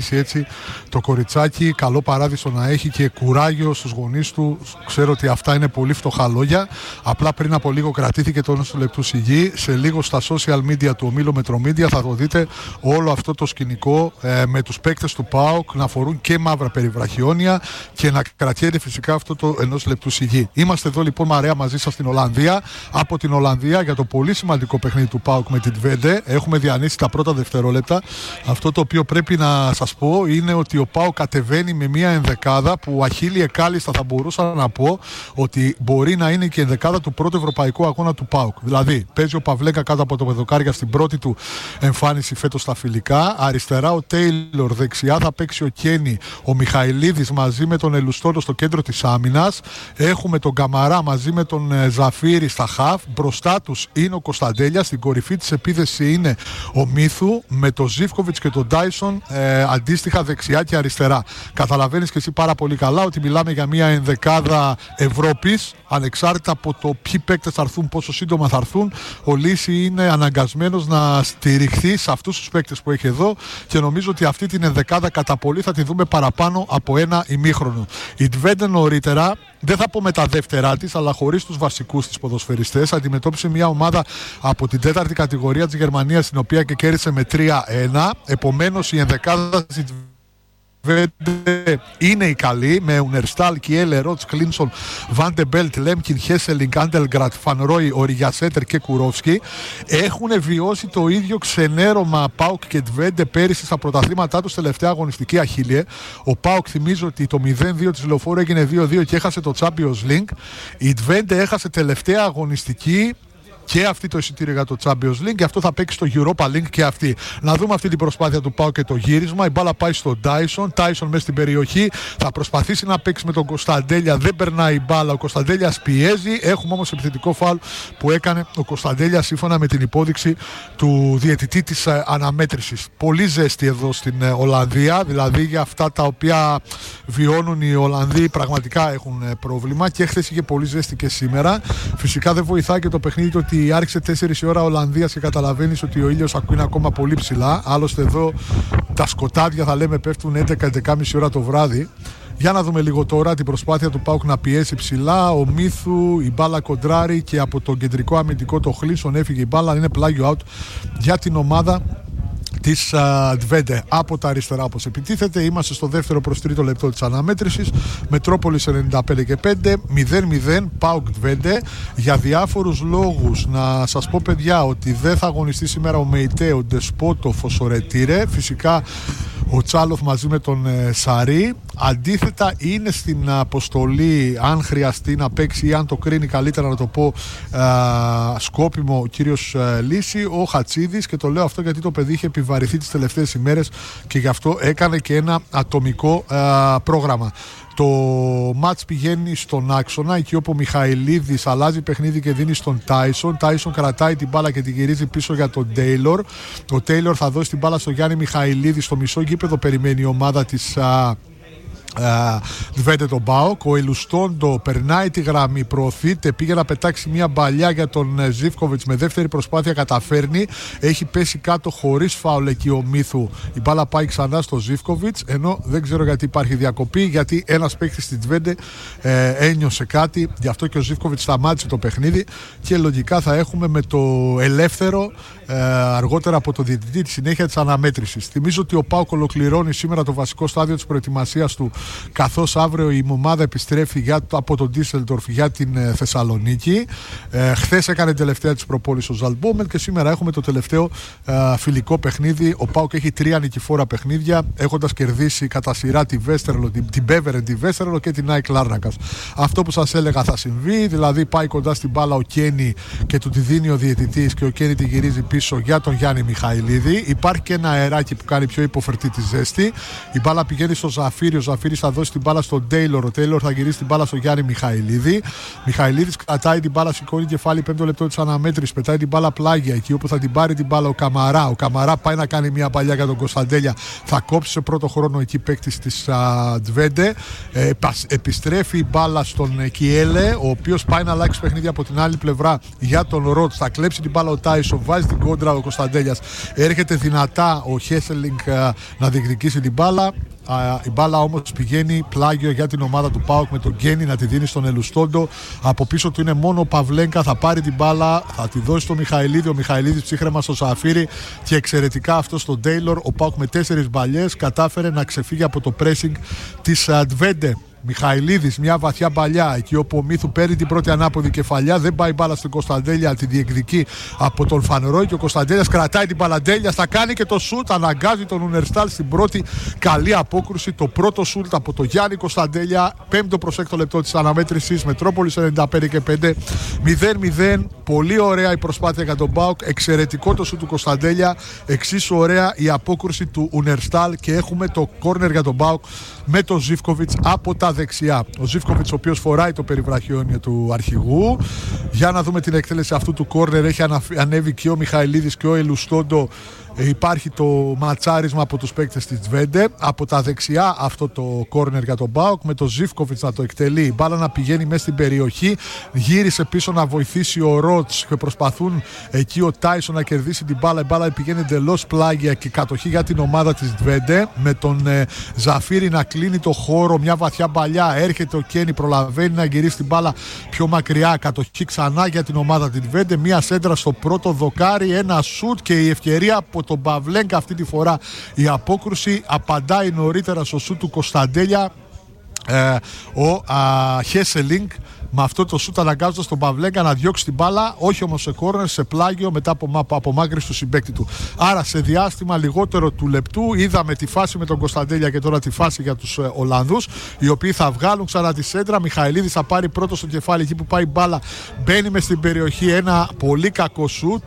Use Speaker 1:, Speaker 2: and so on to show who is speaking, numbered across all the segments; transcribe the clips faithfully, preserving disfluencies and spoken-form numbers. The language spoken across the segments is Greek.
Speaker 1: έτσι το κοριτσάκι, καλό παράδεισο να έχει και κουράγιο στους γονείς του. Ξέρω ότι αυτά είναι πολύ φτωχά λόγια. Απλά πριν από λίγο κρατήθηκε το ενός λεπτού σιγή. Σε λίγο στα social media του ομίλου Μετρομίδια θα το δείτε όλο αυτό το σκηνικό ε, με τους παίκτες του ΠΑΟΚ να φορούν και μαύρα περιβραχιόνια και να κρατιέται φυσικά αυτό το ενός λεπτού σιγή. Είμαστε εδώ λοιπόν Μαρέα μαζί σας στην Ολλανδία. Από την Ολλανδία για το πολύ σημαντικό παιχνίδι του ΠΑΟΚ με την Τβέντε. Έχουμε διανύσει τα πρώτα δευτερόλεπτα. Αυτό το οποίο πρέπει να σας πω είναι ότι ο ΠΑΟΚ κατεβαίνει με μια ενδεκάδα που αχίλιε κάλλιστα θα μπορούσα να πω ότι μπορεί να είναι και η ενδεκάδα του πρώτου ευρωπαϊκού αγώνα του ΠΑΟΚ. Δηλαδή παίζει ο Παυλέκα κάτω από το Πεδοκάρια στην πρώτη του εμφάνιση φέτος στα φιλικά. Αριστερά ο Τέιλορ, δεξιά θα παίξει ο Κένι, ο Μιχαηλίδης μαζί με τον Ελουστόλο στο κέντρο της άμυνας. Έχουμε τον Καμαρά μαζί με τον Ζαφύρη στα χαφ. Μπροστά τους είναι ο Κωνσταντέλιας. Στην κορυφή της επίθεση είναι ο Μίθου με τον Ζίβκοβιτς και τον Τάισον ε, αντίστοιχα δεξιά και αριστερά. Καταλαβαίνεις και εσύ πάρα πολύ καλά ότι μιλάμε για μια ενδεκάδα Ευρώπης, ανεξάρτητα από το ποιοι παίκτες θα έρθουν, πόσο σύντομα θα έρθουν. Ο Λύση είναι αναγκασμένος να στηριχθεί σε αυτούς τους παίκτες που έχει εδώ και νομίζω ότι αυτή την ενδεκάδα κατά πολύ θα τη δούμε παραπάνω από ένα ημίχρονο. Η Τβέντε νωρίτερα, δεν θα πω με τα δεύτερά της, αλλά χωρίς τους βασικούς της ποδοσφαιριστές, αντιμετώπισε μια ομάδα από την τέταρτη κατηγορία της Γερμανίας, την οποία και κέρδισε με τρία ένα. Επομένως η ενδεκάδα της είναι η καλή, με Ουνερστάλ, Κιέλε, Ρότς, Κλίνσον, Βάντεμπελτ, Λέμκιν, Χέσελινγκ, Άντελγκρατ, Φανρόι, Οριγιασέτερ και Κουρόφσκι. Έχουν βιώσει το ίδιο ξενέρωμα ΠΑΟΚ και Τβέντε πέρυσι στα πρωταθλήματά τους τελευταία αγωνιστική αχίλιε. Ο ΠΑΟΚ θυμίζω ότι το μηδέν δύο της Λεωφόρου έγινε δύο δύο και έχασε το Champions League. Η Τβέντε έχασε τελευταία αγωνιστική και αυτή το εισιτήριο για το Champions League και αυτό θα παίξει στο Europa League και αυτή. Να δούμε αυτή την προσπάθεια του ΠΑΟΚ και το γύρισμα. Η μπάλα πάει στον Τάισον. Τάισον μέσα στην περιοχή. Θα προσπαθήσει να παίξει με τον Κωνσταντέλια. Δεν περνάει η μπάλα. Ο Κωνσταντέλιας πιέζει. Έχουμε όμως επιθετικό φάουλ που έκανε ο Κωνσταντέλιας σύμφωνα με την υπόδειξη του διαιτητή της αναμέτρησης. Πολύ ζέστη εδώ στην Ολλανδία. Δηλαδή για αυτά τα οποία βιώνουν οι Ολλανδοί πραγματικά έχουν πρόβλημα. Και χθες είχε πολύ ζέστη και σήμερα. Φυσικά δεν βοηθάει και το παιχνίδι ότι άρχισε τέσσερις η ώρα Ολλανδίας και καταλαβαίνεις ότι ο ήλιος είναι ακόμα πολύ ψηλά. Άλλωστε εδώ τα σκοτάδια θα λέμε πέφτουν έντεκα έντεκα και μισή ώρα το βράδυ. Για να δούμε λίγο τώρα την προσπάθεια του ΠΑΟΚ να πιέσει ψηλά. Ο Μίθου, η μπάλα κοντράρει και από τον κεντρικό αμυντικό το Χλίσον έφυγε η μπάλα. Είναι πλάγιο out για την ομάδα της Τβέντε. Από τα αριστερά όπως επιτίθεται. Είμαστε στο δεύτερο προς τρίτο λεπτό της αναμέτρησης. Μετρόπολης ενενήντα πέντε και πέντε, μηδέν μηδέν ΠΑΟΚ Τβέντε. Για διάφορους λόγους να σας πω παιδιά ότι δεν θα αγωνιστεί σήμερα ο Μεϊτέ, ο Ντεσπότο, Φωσορετήρε. Φυσικά ο Τσάλοφ μαζί με τον ε, Σαρί. Αντίθετα είναι στην αποστολή, αν χρειαστεί να παίξει ή αν το κρίνει καλύτερα να το πω ε, σκόπιμο ο κύριος ε, Λύση, ο Χατσίδης, και το λέω αυτό γιατί το παιδί είχε επιβαρηθεί τις τελευταίες ημέρες και γι' αυτό έκανε και ένα ατομικό ε, πρόγραμμα. Το μάτς πηγαίνει στον άξονα, εκεί όπου ο Μιχαηλίδης αλλάζει παιχνίδι και δίνει στον Τάισον. Τάισον κρατάει την μπάλα και την γυρίζει πίσω για τον Τέιλορ. Ο Τέιλορ θα δώσει την μπάλα στον Γιάννη Μιχαηλίδη. Στο μισό γήπεδο περιμένει η ομάδα της α, Τβέντε τον ΠΑΟΚ. Ο Ελουστόντο περνάει τη γραμμή, προωθείται, πήγε να πετάξει μια μπαλιά για τον Ζίβκοβιτς, με δεύτερη προσπάθεια καταφέρνει, έχει πέσει κάτω χωρίς φάουλ εκεί ο Μίθου. Η μπάλα πάει ξανά στο Ζίβκοβιτς, ενώ δεν ξέρω γιατί υπάρχει διακοπή, γιατί ένας παίκτης στην Τβέντε ε, ένιωσε κάτι, γι' αυτό και ο Ζίβκοβιτς σταμάτησε το παιχνίδι και λογικά θα έχουμε με το ελεύθερο ε, αργότερα από το διαιτητή τη συνέχεια της αναμέτρησης. Θυμίζω ότι ο ΠΑΟΚ ολοκληρώνει σήμερα το βασικό στάδιο της προετοιμασίας του, καθώς αύριο η ομάδα επιστρέφει για, από τον Ντίσελντορφ για την ε, Θεσσαλονίκη. Ε, χθες έκανε τελευταία της προπόληση ο Ζαλμπόμεν και σήμερα έχουμε το τελευταίο ε, φιλικό παιχνίδι. Ο ΠΑΟΚ έχει τρία νικηφόρα παιχνίδια, έχοντας κερδίσει κατά σειρά τη Βέστερλο, την, την Μπέβερεν, τη Βέστερλο και την Άικ Λάρνακας. Αυτό που σας έλεγα θα συμβεί, δηλαδή πάει κοντά στην μπάλα ο Κένι και του τη δίνει ο διαιτητής και ο Κένι τη γυρίζει πίσω για τον Γιάννη Μιχαηλίδη. Υπάρχει και ένα αεράκι που κάνει πιο υποφερτή τη ζέστη. Η μπάλα πηγαίνει στο Ζαφύρι, ο Ζαφύρι Ζαφύρης θα δώσει την μπάλα στον Τέιλορ. Ο Τέιλορ θα γυρίσει την μπάλα στον Γιάννη Μιχαηλίδη. Μιχαηλίδης κρατάει την μπάλα, σηκώνει κεφάλι, πέμπτο λεπτό της αναμέτρησης. Πετάει την μπάλα πλάγια εκεί όπου θα την πάρει την μπάλα ο Καμαρά. Ο Καμαρά πάει να κάνει μια παλιά για τον Κωνσταντέλια. Θα κόψει σε πρώτο χρόνο εκεί παίκτης της Ντβέντε. Ε, επιστρέφει η μπάλα στον Κιέλε, ο οποίος πάει να αλλάξει παιχνίδι από την άλλη πλευρά για τον Ροτς. Θα κλέψει την μπάλα ο Τάισον, βάζει την κόντρα ο Κωνσταντέλιας. Έρχεται δυνατά ο Χέσελινγκ να διεκδικήσει την μπάλα. Η μπάλα όμως πηγαίνει πλάγιο για την ομάδα του ΠΑΟΚ με τον Γκένι να τη δίνει στον Ελουστόντο. Από πίσω του είναι μόνο ο Παυλένκα. Θα πάρει την μπάλα, θα τη δώσει στον Μιχαηλίδη. Ο Μιχαηλίδης ψύχρεμα στο Ζαφύρι και εξαιρετικά αυτό στον Τέιλορ. Ο ΠΑΟΚ με τέσσερις μπαλιές κατάφερε να ξεφύγει από το pressing της Ντβέντε. Μιχαηλίδης, μια βαθιά παλιά εκεί όπου ο Μίθου παίρνει την πρώτη ανάποδη κεφαλιά. Δεν πάει μπάλα στην Κωνσταντέλια, τη διεκδικεί από τον Φανρόι και ο Κωνσταντέλιας κρατάει την μπαλαντέλια. Θα κάνει και το σουτ, αναγκάζει τον Ουνερστάλ στην πρώτη καλή απόκρουση. Το πρώτο σουτ από τον Γιάννη Κωνσταντέλια, πέμπτο προς έκτο λεπτό της αναμέτρησης. Μετρόπολης ενενήντα πέντε και πέντε, μηδέν μηδέν. Πολύ ωραία η προσπάθεια για τον ΠΑΟΚ. Εξαιρετικό το σουτ του Κωνσταντέλια. Εξίσου ωραία η απόκρουση του Ουνερστάλ και έχουμε το κόρνερ για τον ΠΑΟΚ με τον Ζίβκοβιτς από τα δεξιά. Ο Ζίβκοβιτς, ο οποίος φοράει το περιβραχιόνιο του αρχηγού. Για να δούμε την εκτέλεση αυτού του κόρνερ. Έχει ανέβει και ο Μιχαηλίδης και ο Ελουστόντο. Υπάρχει το ματσάρισμα από τους παίκτες της Ντβέντε. Από τα δεξιά αυτό το κόρνερ για τον ΠΑΟΚ με τον Ζίβκοβιτς να το εκτελεί. Η μπάλα να πηγαίνει μέσα στην περιοχή. Γύρισε πίσω να βοηθήσει ο Ροτς και προσπαθούν εκεί ο Τάισον να κερδίσει την μπάλα. Η μπάλα πηγαίνει εντελώς πλάγια και κατοχή για την ομάδα της Ντβέντε. Με τον ε, Ζαφύρι να κλείνει το χώρο. Μια βαθιά παλιά. Έρχεται ο Κένι, προλαβαίνει να γυρίσει την μπάλα πιο μακριά. Κατοχή ξανά για την ομάδα της Ντβέντε. Μια σέντρα στο πρώτο δοκάρι. Ένα σουτ και η ευκαιρία από τον Παυλένκα αυτή τη φορά. Η απόκρουση απαντάει νωρίτερα στο σουτ του Κωνσταντέλια. Ε, ο Χέσελινγκ με αυτό το σουτ αναγκάζοντας τον Παυλέγκα να διώξει την μπάλα, όχι όμως σε κόρνερ, σε πλάγιο μετά από απομάκρυνση του συμπαίκτη του. Άρα σε διάστημα λιγότερο του λεπτού είδαμε τη φάση με τον Κωνσταντέλια και τώρα τη φάση για τους ε, Ολλανδούς, οι οποίοι θα βγάλουν ξανά τη σέντρα. Μιχαηλίδης θα πάρει πρώτο στο κεφάλι εκεί που πάει η μπάλα, μπαίνει μες στην περιοχή, ένα πολύ κακό σουτ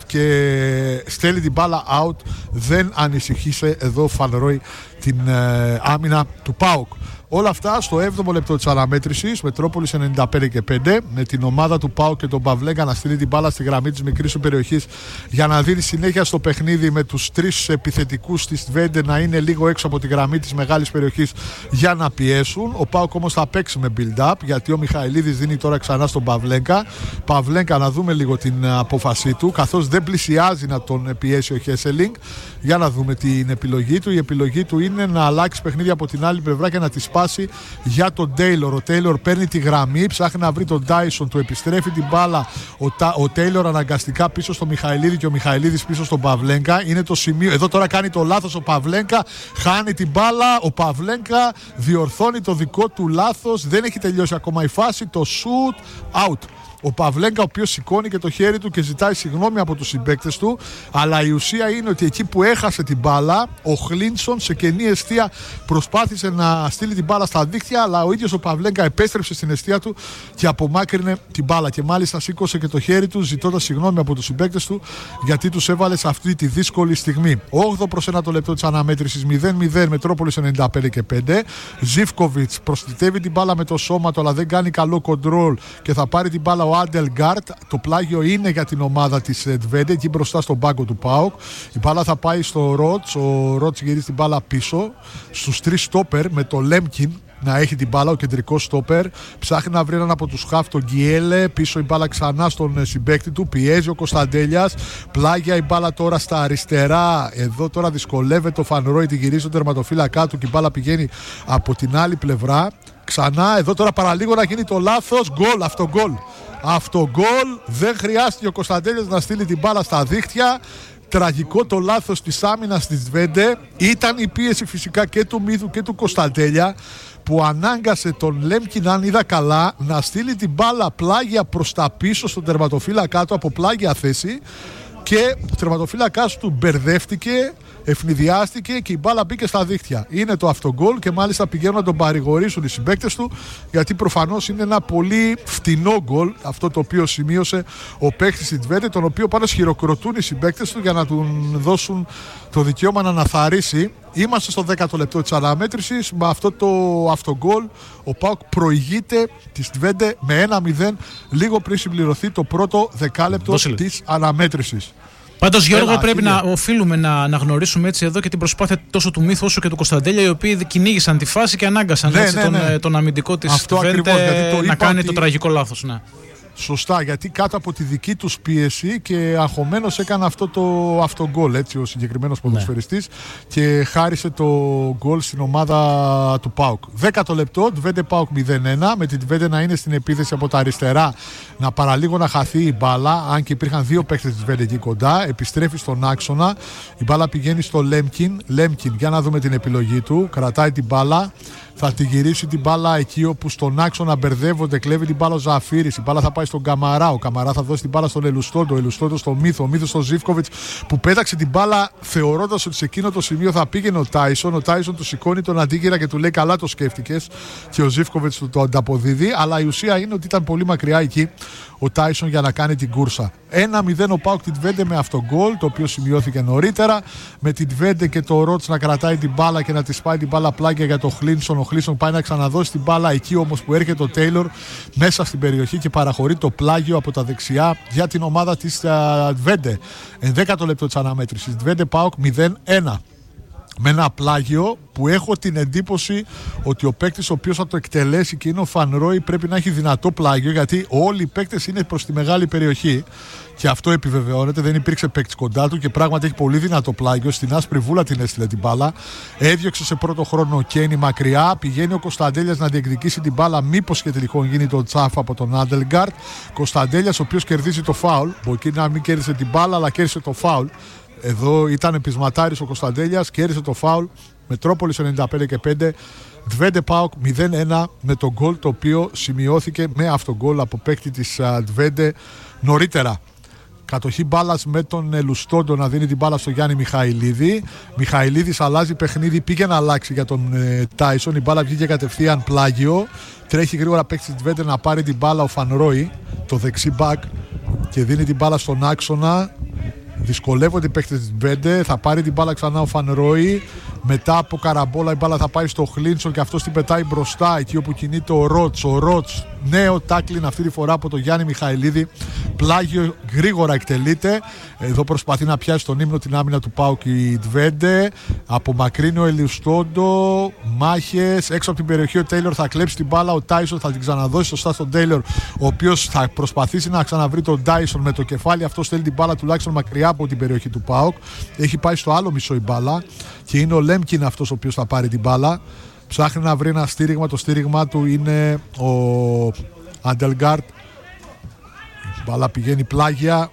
Speaker 1: και στέλνει την μπάλα out. Δεν ανησυχήσε εδώ Φανρόι την ε, άμυνα του ΠΑΟΚ. Όλα αυτά στο έβδομο λεπτό της αναμέτρησης, Μετρόπολης ενενήντα πέντε και πέντε, με την ομάδα του ΠΑΟΚ και τον Παυλέγκα να στείλει την μπάλα στη γραμμή της μικρής περιοχής για να δίνει συνέχεια στο παιχνίδι, με τους τρεις επιθετικούς της Ντβέντε να είναι λίγο έξω από τη γραμμή της μεγάλης περιοχής για να πιέσουν. Ο ΠΑΟΚ όμως θα παίξει με build-up, γιατί ο Μιχαηλίδης δίνει τώρα ξανά στον Παυλέγκα. Παυλέγκα, να δούμε λίγο την απόφασή του, καθώς δεν πλησιάζει να τον πιέσει ο Χέσελινγκ. Για να δούμε την επιλογή του. Η επιλογή του είναι να αλλάξει παιχνίδι από την άλλη πλευρά και να τη σπάσει για τον Τέιλορ. Ο Τέιλορ παίρνει τη γραμμή, ψάχνει να βρει τον Τάισον, του επιστρέφει την μπάλα ο, Τα, ο Τέιλορ αναγκαστικά πίσω στο Μιχαηλίδη και ο Μιχαηλίδης πίσω στον Παυλέγκα. Είναι το σημείο, εδώ τώρα κάνει το λάθος ο Παυλέγκα, χάνει την μπάλα, ο Παυλέγκα διορθώνει το δικό του λάθος, δεν έχει τελειώσει ακόμα η φάση, το shoot out. Ο Παυλέγκα, ο οποίος σηκώνει και το χέρι του και ζητάει συγγνώμη από τους συμπαίκτες του, αλλά η ουσία είναι ότι εκεί που έχασε την μπάλα, ο Χλίνσον σε κενή εστία προσπάθησε να στείλει την μπάλα στα δίχτυα, αλλά ο ίδιος ο Παυλέγκα επέστρεψε στην εστία του και απομάκρυνε την μπάλα. Και μάλιστα σήκωσε και το χέρι του, ζητώντας συγγνώμη από τους συμπαίκτες του, γιατί τους έβαλε σε αυτή τη δύσκολη στιγμή. όγδοο προς ένα το λεπτό της αναμέτρησης, μηδέν μηδέν, Μετρόπολης ενενήντα πέντε και πέντε. Ζίβκοβιτς προστιτεύει την μπάλα με το σώμα του, αλλά δεν κάνει καλό κοντρόλ και θα πάρει την μπάλα ο Άντελγκαρτ. Το πλάγιο είναι για την ομάδα της Ντβέντε, εκεί μπροστά στον πάγκο του ΠΑΟΚ. Η μπάλα θα πάει στο Ροτς. Ο Ροτς γυρίζει την μπάλα πίσω στους τρεις στόπερ, με το Λέμκιν να έχει την μπάλα, ο κεντρικός στόπερ. Ψάχνει να βρει έναν από τους χαφ, τον Γκιέλε. Πίσω η μπάλα ξανά στον συμπαίκτη του. Πιέζει ο Κωνσταντέλιας. Πλάγια η μπάλα τώρα στα αριστερά. Εδώ τώρα δυσκολεύεται ο Φανρόι, τη γυρίζει τον τερματοφύλακά του και η μπάλα πηγαίνει από την άλλη πλευρά. Ξανά εδώ τώρα παραλίγο να γίνει το λάθος. Γκολ, αυτό γκολ. Αυτό γκολ. Δεν χρειάστηκε ο Κωνσταντέλιας να στείλει την μπάλα στα δίχτυα. Τραγικό το λάθος της άμυνας της Ντβέντε. Ήταν η πίεση φυσικά και του Μύθου και του Κωνσταντέλια, που ανάγκασε τον Λέμκιν, αν είδα καλά, να στείλει την μπάλα πλάγια προς τα πίσω στον τερματοφύλακά του από πλάγια θέση, και ο τερματοφύλακάς του μπερδεύτηκε ευνηδιάστηκε και η μπάλα μπήκε στα δίχτυα. Είναι το αυτογκολ και μάλιστα πηγαίνουν να τον παρηγορήσουν οι συμπαίκτες του, γιατί προφανώς είναι ένα πολύ φτηνό γκολ αυτό το οποίο σημείωσε ο παίκτης της Twente, τον οποίο πάντως χειροκροτούν οι συμπαίκτες του για να του δώσουν το δικαίωμα να αναθαρρήσει. Είμαστε στο δέκατο λεπτό της αναμέτρησης. Με αυτό το αυτογκολ ο ΠΑΟΚ προηγείται της Twente με ένα μηδέν λίγο πριν συμπληρωθεί το πρώτο δεκάλεπτο της αναμέτρησης.
Speaker 2: Πάντως, Γιώργο, Έλα, πρέπει χίλια. να οφείλουμε να, να γνωρίσουμε έτσι εδώ και την προσπάθεια τόσο του Μύθου όσο και του Κωνσταντέλια, οι οποίοι κυνήγησαν τη φάση και ανάγκασαν ναι, έτσι, ναι, ναι. Τον, τον αμυντικό της Twente να κάνει ότι... το τραγικό λάθος. Ναι.
Speaker 1: Σωστά, γιατί κάτω από τη δική τους πίεση και αγχωμένος έκανε αυτό το αυτογκολ, έτσι, ο συγκεκριμένος ποδοσφαιριστής, ναι. και χάρισε το γκολ στην ομάδα του ΠΑΟΚ. Δέκατο λεπτό, Twente ΠΑΟΚ μηδέν ένα, με την Twente να είναι στην επίθεση από τα αριστερά, να παραλίγο να χαθεί η μπάλα, αν και υπήρχαν δύο παίκτες της Twente εκεί κοντά, επιστρέφει στον άξονα, η μπάλα πηγαίνει στο Λέμκιν, Λέμκιν, για να δούμε την επιλογή του, κρατάει την μπάλα. Θα τη γυρίσει την μπάλα εκεί όπου στον άξονα μπερδεύονται, κλέβει την μπάλα ο Ζαφύρης. Η μπάλα θα πάει στον Καμαρά. Ο Καμαρά θα δώσει την μπάλα στον Ελουστόντο. Ο Ελουστόντο στο Μύθο. Ο Μύθο στον Ζίβκοβιτς που πέταξε την μπάλα θεωρώντας ότι σε εκείνο το σημείο θα πήγαινε ο Τάισον. Ο Τάισον του σηκώνει τον αντίγυρα και του λέει: καλά το σκέφτηκες. Και ο Ζίβκοβιτς του το ανταποδίδει. Αλλά η ουσία είναι ότι ήταν πολύ μακριά εκεί ο Τάισον για να κάνει την κούρσα. ένα μηδέν ο ΠΑΟΚ την Twente με αυτό γκολ, το οποίο σημειώθηκε νωρίτερα. Με την Twente και το Ρότς να κρατάει την μπάλα και να τη πάει την μπάλα πλάγια για το Χλίνσον. Ο Χλίνσον πάει να ξαναδώσει την μπάλα εκεί όμως που έρχεται ο Τέιλορ μέσα στην περιοχή και παραχωρεί το πλάγιο από τα δεξιά για την ομάδα της uh, Twente. ενδέκατο λεπτό της αναμέτρησης. Twente ΠΑΟΚ μηδέν ένα. Με ένα πλάγιο που έχω την εντύπωση ότι ο παίκτης ο οποίος θα το εκτελέσει και είναι ο Φανρόι πρέπει να έχει δυνατό πλάγιο, γιατί όλοι οι παίκτες είναι προς τη μεγάλη περιοχή και αυτό επιβεβαιώνεται. Δεν υπήρξε παίκτης κοντά του και πράγματι έχει πολύ δυνατό πλάγιο. Στην άσπρη βούλα την έστειλε την μπάλα. Έδιωξε σε πρώτο χρόνο ο Κένι μακριά. Πηγαίνει ο Κωνσταντέλιας να διεκδικήσει την μπάλα, μήπως και τελικόν γίνει το τσάφ από τον Άντελγκαρτ. Κωνσταντέλιας ο οποίος κερδίζει το φάουλ. Μπορεί να μην κέρδισε την μπάλα, αλλά κέρδισε το φάουλ. Εδώ ήταν πεισματάρης ο Κωνσταντέλιας, κέρδισε το φάουλ. Μετρόπολης ενενήντα πέντε και πέντε. Twente ΠΑΟΚ μηδέν ένα με το γκολ το οποίο σημειώθηκε με αυτό γκολ από παίκτη της Twente νωρίτερα. Κατοχή μπάλας με τον Ελουστόντο να δίνει την μπάλα στο Γιάννη Μιχαηλίδη. Μιχαηλίδης αλλάζει παιχνίδι, πήγε να αλλάξει για τον ε, Τάισον. Η μπάλα βγήκε κατευθείαν πλάγιο. Τρέχει γρήγορα παίκτη της Twente να πάρει την μπάλα ο Φανρόι, το δεξί μπακ, και δίνει την μπάλα στον άξονα. Δυσκολεύονται οι παίκτες της Twente. Θα πάρει την μπάλα ξανά ο Φανρόι. Μετά από καραμπόλα η μπάλα θα πάει στο Χλίνσον και αυτός την πετάει μπροστά εκεί όπου κινείται ο Ρότς. Ο Ρότς, νέο τάκλιν αυτή τη φορά από τον Γιάννη Μιχαηλίδη. Πλάγιο, γρήγορα εκτελείται. Εδώ προσπαθεί να πιάσει τον ύμνο την άμυνα του ΠΑΟΚ η Twente. Απομακρύνει ο Ελιουστόντο. Μάχες. Έξω από την περιοχή ο Τέιλορ θα κλέψει την μπάλα. Ο Τάισον θα την ξαναδώσει σωστά στον Τέιλορ, ο οποίος θα προσπαθήσει να ξαναβρει τον Τάισον με το κεφάλι. Αυτό στέλνει την μπάλα τουλάχιστον μακριά από την περιοχή του ΠΑΟΚ. Έχει πάει στο άλλο μισό η μπάλα και είναι ο Λέμκιν αυτός ο οποίος θα πάρει την μπάλα. Ψάχνει να βρει ένα στήριγμα. Το στήριγμα του είναι ο Άντελγκαρτ. Η μπάλα πηγαίνει πλάγια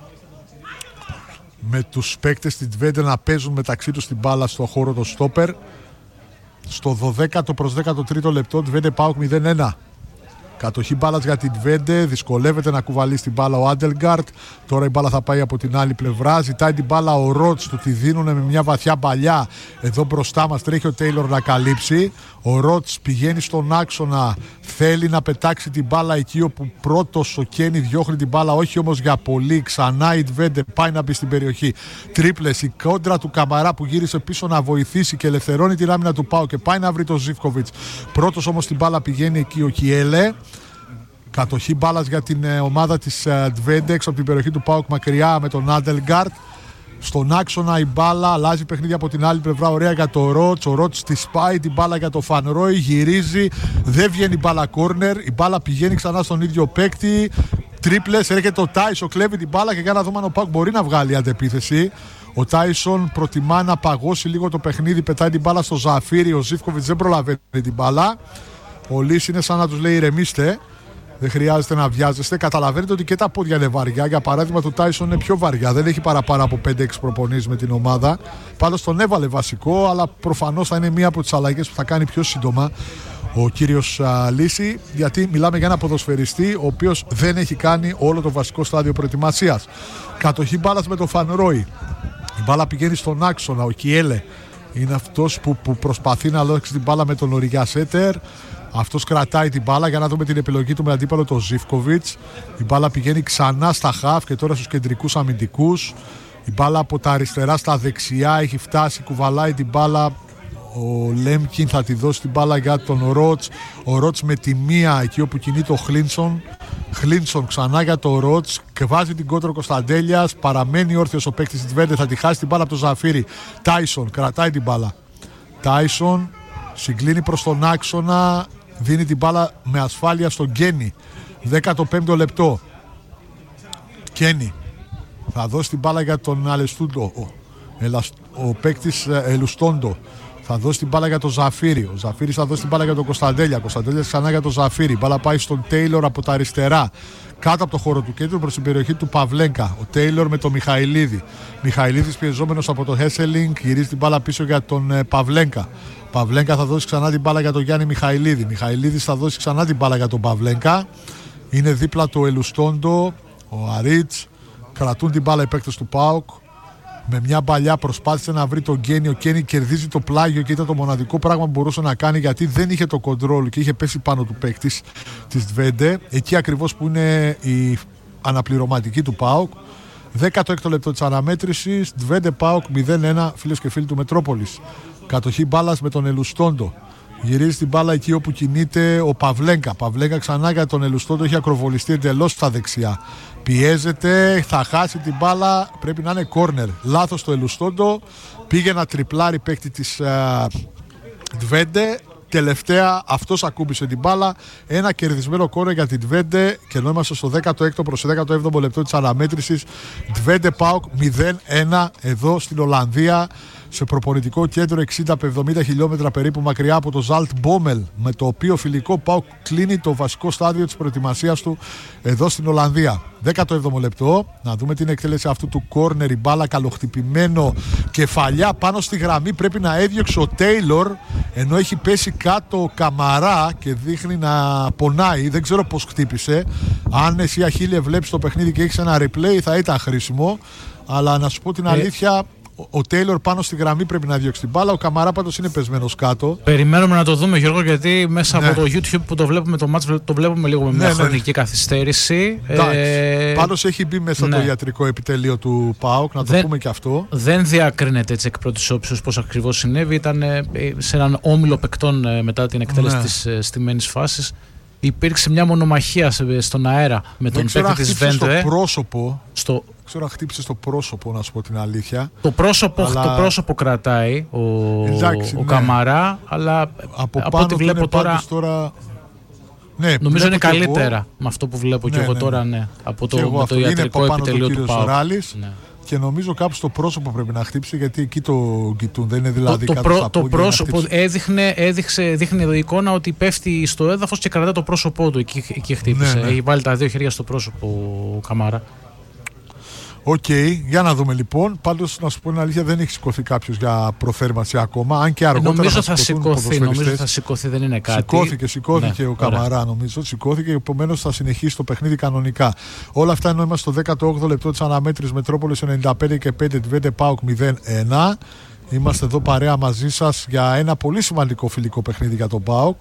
Speaker 1: με τους παίκτες της Twente να παίζουν μεταξύ τους την μπάλα στο χώρο των στόπερ. Στο δωδέκατο προς δέκατο τρίτο λεπτό Twente ΠΑΟΚ μηδέν ένα. Κατοχή μπάλας για την Twente, δυσκολεύεται να κουβαλήσει την μπάλα ο Άντελγκαρτ. Τώρα η μπάλα θα πάει από την άλλη πλευρά. Ζητάει την μπάλα ο Ρότς, του τη δίνουν με μια βαθιά παλιά. Εδώ μπροστά μας τρέχει ο Τέιλορ να καλύψει. Ο Ρότς πηγαίνει στον άξονα, θέλει να πετάξει την μπάλα εκεί όπου πρώτος ο Κένι διώχνει την μπάλα, όχι όμως για πολύ. Ξανά η Twente πάει να μπει στην περιοχή. Τρίπλες, η κόντρα του Καμαρά που γύρισε πίσω να βοηθήσει και ελευθερώνει την άμυνα του ΠΑΟΚ και πάει να βρει τον Ζίβκοβιτς. Πρώτος όμως την μπάλα πηγαίνει εκεί ο Κιέλε. Κατοχή μπάλας για την ε, ομάδα της ε, Twente έξω από την περιοχή του ΠΑΟΚ μακριά με τον Άντελγκαρτ. Στον άξονα η μπάλα αλλάζει παιχνίδι από την άλλη πλευρά. Ωραία για το Ρότς. Ο Ρότς τη σπάει την μπάλα για το Φανρόι. Γυρίζει. Δεν βγαίνει η μπάλα κόρνερ. Η μπάλα πηγαίνει ξανά στον ίδιο παίκτη. Τρίπλες. Έρχεται ο Τάισον. Κλέβει την μπάλα και για να δούμε αν ο ΠΑΟΚ μπορεί να βγάλει αντεπίθεση. Ο Τάισον προτιμά να παγώσει λίγο το παιχνίδι. Πετάει την μπάλα στο Ζαφύρι. Ο Ζίβκοβιτς δεν προλαβαίνει την μπάλα. Ο Λύς είναι σαν να τους λέει ηρεμήστε. Δεν χρειάζεται να βιάζεστε. Καταλαβαίνετε ότι και τα πόδια είναι βαριά. Για παράδειγμα, το Τάισον είναι πιο βαριά. Δεν έχει παραπάνω από πέντε έξι προπονήσεις με την ομάδα. Πάντως τον έβαλε βασικό, αλλά προφανώς θα είναι μία από τις αλλαγές που θα κάνει πιο σύντομα ο κύριος Λύση. Γιατί μιλάμε για ένα ποδοσφαιριστή ο οποίος δεν έχει κάνει όλο το βασικό στάδιο προετοιμασίας. Κατοχή μπάλας με τον Φανρόι. Η Η μπάλα πηγαίνει στον άξονα. Ο Κιέλε είναι αυτός που, που προσπαθεί να αλλάξει την μπάλα με τον Οργιασέτερ. Αυτός κρατάει την μπάλα για να δούμε την επιλογή του με αντίπαλο τον Ζίβκοβιτς. Η μπάλα πηγαίνει ξανά στα χαφ και τώρα στους κεντρικούς αμυντικούς. Η μπάλα από τα αριστερά στα δεξιά έχει φτάσει, κουβαλάει την μπάλα. Ο Λέμκιν θα τη δώσει την μπάλα για τον Ρότς. Ο Ρότς με τη μία εκεί όπου κινείται ο Χλίνσον. Χλίνσον ξανά για τον Ρότς και βάζει την κόντρα Κωνσταντέλιας. Παραμένει όρθιος ο παίκτης της Βέντε, θα τη χάσει την μπάλα από τον Ζαφύρι. Τάισον κρατάει την μπάλα. Τάισον συγκλίνει προς τον άξονα. Δίνει την μπάλα με ασφάλεια στον Κένι. δέκατο πέμπτο λεπτό. Κένι θα δώσει την μπάλα για τον Αλεστούντο. Ο, ο παίκτης Ελουστόντο θα δώσει την μπάλα για τον Ζαφύρι. Ο Ζαφύρης θα δώσει την μπάλα για τον Κωνσταντέλια. Κωνσταντέλια ξανά για τον Ζαφύρι. Η μπάλα πάει στον Τέιλορ από τα αριστερά. Κάτω από το χώρο του κέντρου προς την περιοχή του Παυλέγκα. Ο Τέιλορ με τον Μιχαηλίδη. Μιχαηλίδης πιεζόμενος από τον Χέσελινγκ. Γυρίζει την μπάλα πίσω για τον ε, Παυλέγκα. Παυλέγκα θα δώσει ξανά την μπάλα για τον Γιάννη Μιχαηλίδη. Μιχαηλίδης θα δώσει ξανά την μπάλα για τον Παυλέγκα. Είναι δίπλα του Ελουστόντο. Ο Αρίτς. Κρατούν την μπάλα οι παίκτες του ΠΑΟΚ. Με μια παλιά προσπάθησε να βρει τον Γκένι. Ο Γκένι κερδίζει το πλάγιο και ήταν το μοναδικό πράγμα που μπορούσε να κάνει, γιατί δεν είχε το κοντρόλ και είχε πέσει πάνω του παίκτης της Δβέντε. Εκεί ακριβώς που είναι η αναπληρωματική του ΠΑΟΚ. δέκατο έκτο λεπτό της αναμέτρησης. Δβέντε ΠΑΟΚ μηδέν ένα, φίλες και φίλοι του Μετρόπολης. Κατοχή μπάλας με τον Ελουστόντο. Γυρίζει την μπάλα εκεί όπου κινείται ο Παυλέγκα. Παυλέγκα ξανά για τον Ελουστόντο, έχει ακροβολιστεί εντελώς στα δεξιά. Πιέζεται, θα χάσει την μπάλα, πρέπει να είναι κόρνερ. Λάθος το Ελουστόντο, πήγε να τριπλάρει παίκτη της uh, Δβέντε. Τελευταία αυτός ακούμπησε την μπάλα. Ένα κερδισμένο κόρνερ για την Δβέντε και ενώ είμαστε στο δέκατο έκτο προς δέκατο έβδομο λεπτό της αναμέτρησης. Δβέντε ΠΑΟΚ μηδέν ένα εδώ στην Ολλανδία, σε προπονητικό κέντρο εξήντα με εβδομήντα χιλιόμετρα περίπου μακριά από το Ζαλτ Μπόμελ, με το οποίο φιλικό ΠΑΟΚ κλείνει το βασικό στάδιο της προετοιμασίας του εδώ στην Ολλανδία. δέκατο έβδομο λεπτό, να δούμε την εκτέλεση αυτού του κόρνερ. Η μπάλα καλοχτυπημένο, κεφαλιά πάνω στη γραμμή, πρέπει να έδιωξε ο Τέιλορ, ενώ έχει πέσει κάτω ο Καμαρά και δείχνει να πονάει. Δεν ξέρω πώς χτύπησε. Αν εσύ, Αχίλε, βλέπεις το παιχνίδι και έχεις ένα replay, θα ήταν χρήσιμο, αλλά να σου πω την αλήθεια, ο Τέιλορ πάνω στη γραμμή πρέπει να διώξει την μπάλα. Ο Καμαρά πάντως είναι πεσμένος κάτω.
Speaker 2: Περιμένουμε να το δούμε, Γιώργο, γιατί μέσα ναι. από το YouTube που το βλέπουμε το μάτς, το βλέπουμε λίγο με μια ναι, χρονική ναι. καθυστέρηση.
Speaker 1: Ε... Πάντως έχει μπει μέσα ναι. το ιατρικό επιτελείο του ΠΑΟΚ, να το δεν, πούμε και αυτό.
Speaker 2: Δεν διακρίνεται έτσι εκ πρώτης όψεως πώς ακριβώς συνέβη. Ήταν σε έναν όμιλο παικτών μετά την εκτέλεση ναι. της στημένης φάσης. Υπήρξε μια μονομαχία στον αέρα με τον παίκτη της Βέντε.
Speaker 1: Στο πρόσωπο.
Speaker 2: Στο...
Speaker 1: ξέρω αν χτύπησε στο πρόσωπο, να σου πω την αλήθεια.
Speaker 2: Το πρόσωπο, αλλά... το πρόσωπο κρατάει ο, Εντάξει, ο ναι. Καμαρά, αλλά από, από ό,τι βλέπω τώρα,
Speaker 1: τώρα... Ναι,
Speaker 2: νομίζω είναι καλύτερα εγώ. Με αυτό που βλέπω ναι, και εγώ ναι, τώρα, ναι, από το, με το ιατρικό επιτελείο του ΠΑΟΚ. Ναι.
Speaker 1: Και νομίζω κάπου στο πρόσωπο πρέπει να χτύψει, γιατί εκεί το κοιτούν. Δεν είναι δηλαδή
Speaker 2: το,
Speaker 1: κάτω
Speaker 2: το,
Speaker 1: στα
Speaker 2: το πρόσωπο έδειχνε, έδειξε, δείχνει εδώ εικόνα ότι πέφτει στο έδαφος και κρατάει το πρόσωπό του. Εκεί, εκεί χτύπησε. Ναι, ναι. Έχει βάλει τα δύο χέρια στο πρόσωπο ο Καμάρα.
Speaker 1: Οκ, okay, για να δούμε λοιπόν. Πάντως, να σου πω την αλήθεια, δεν έχει σηκωθεί κάποιος για προθέρμανση ακόμα. Αν και αργότερα.
Speaker 2: Νομίζω θα, θα σηκωθεί, νομίζω θα σηκωθεί, δεν είναι κάτι.
Speaker 1: Σηκώθηκε, σηκώθηκε ναι, ο Καμαρά, ωραία. Νομίζω. Σηκώθηκε, επομένως θα συνεχίσει το παιχνίδι κανονικά. Όλα αυτά ενώ είμαστε στο δέκατο όγδοο λεπτό της αναμέτρησης, Μετρόπολης ενενήντα πέντε και πέντε, Δβέντε ΠΑΟΚ μηδέν ένα. Είμαστε εδώ παρέα μαζί σας για ένα πολύ σημαντικό φιλικό παιχνίδι για τον ΠΑΟΚ.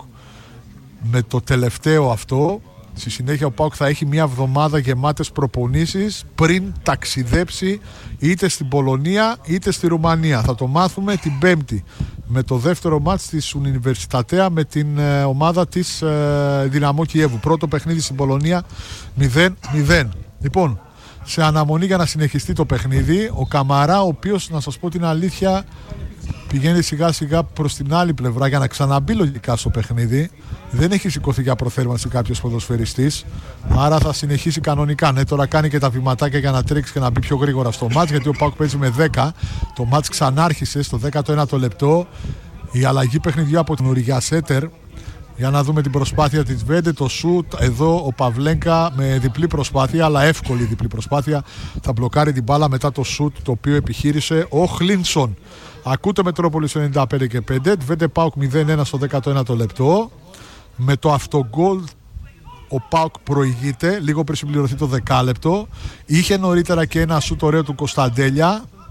Speaker 1: Με το τελευταίο αυτό. Στη συνέχεια ο ΠΑΟΚ θα έχει μια εβδομάδα γεμάτες προπονήσεις πριν ταξιδέψει είτε στην Πολωνία είτε στη Ρουμανία. Θα το μάθουμε την Πέμπτη με το δεύτερο μάτς της Ουνιβερσιτατέα με την ε, ομάδα της ε, Δυναμό Κιέβου. Πρώτο παιχνίδι στην Πολωνία μηδέν μηδέν. Λοιπόν, σε αναμονή για να συνεχιστεί το παιχνίδι, ο Καμαρά, ο οποίος, να σας πω την αλήθεια, πηγαίνει σιγά σιγά προς την άλλη πλευρά για να ξαναμπεί λογικά στο παιχνίδι. Δεν έχει σηκωθεί για προθέρμανση κάποιος ποδοσφαιριστής, άρα θα συνεχίσει κανονικά. Ναι, τώρα κάνει και τα βηματάκια για να τρέξει και να μπει πιο γρήγορα στο μάτς, γιατί ο ΠΑΟΚ παίζει με δέκα. Το μάτς ξανάρχισε στο δέκατο ένατο λεπτό. Η αλλαγή παιχνιδιού από την Οργιασέτερ. Για να δούμε την προσπάθεια της Βέντε, το σουτ. Εδώ ο Παυλέγκα με διπλή προσπάθεια, αλλά εύκολη διπλή προσπάθεια, θα μπλοκάρει την μπάλα μετά το σουτ το οποίο επιχείρησε ο Χλίνσον. Ακούτε Μετρόπολης ενενήντα πέντε και πέντε, Βέντε ΠΑΟΚ μηδέν ένα στο δέκατο ένατο λεπτό. Με το αυτογκολ ο ΠΑΟΚ προηγείται λίγο πριν συμπληρωθεί το δεκάλεπτο. Είχε νωρίτερα και ένα σουτ ωραίο του Κωνσταντέλια,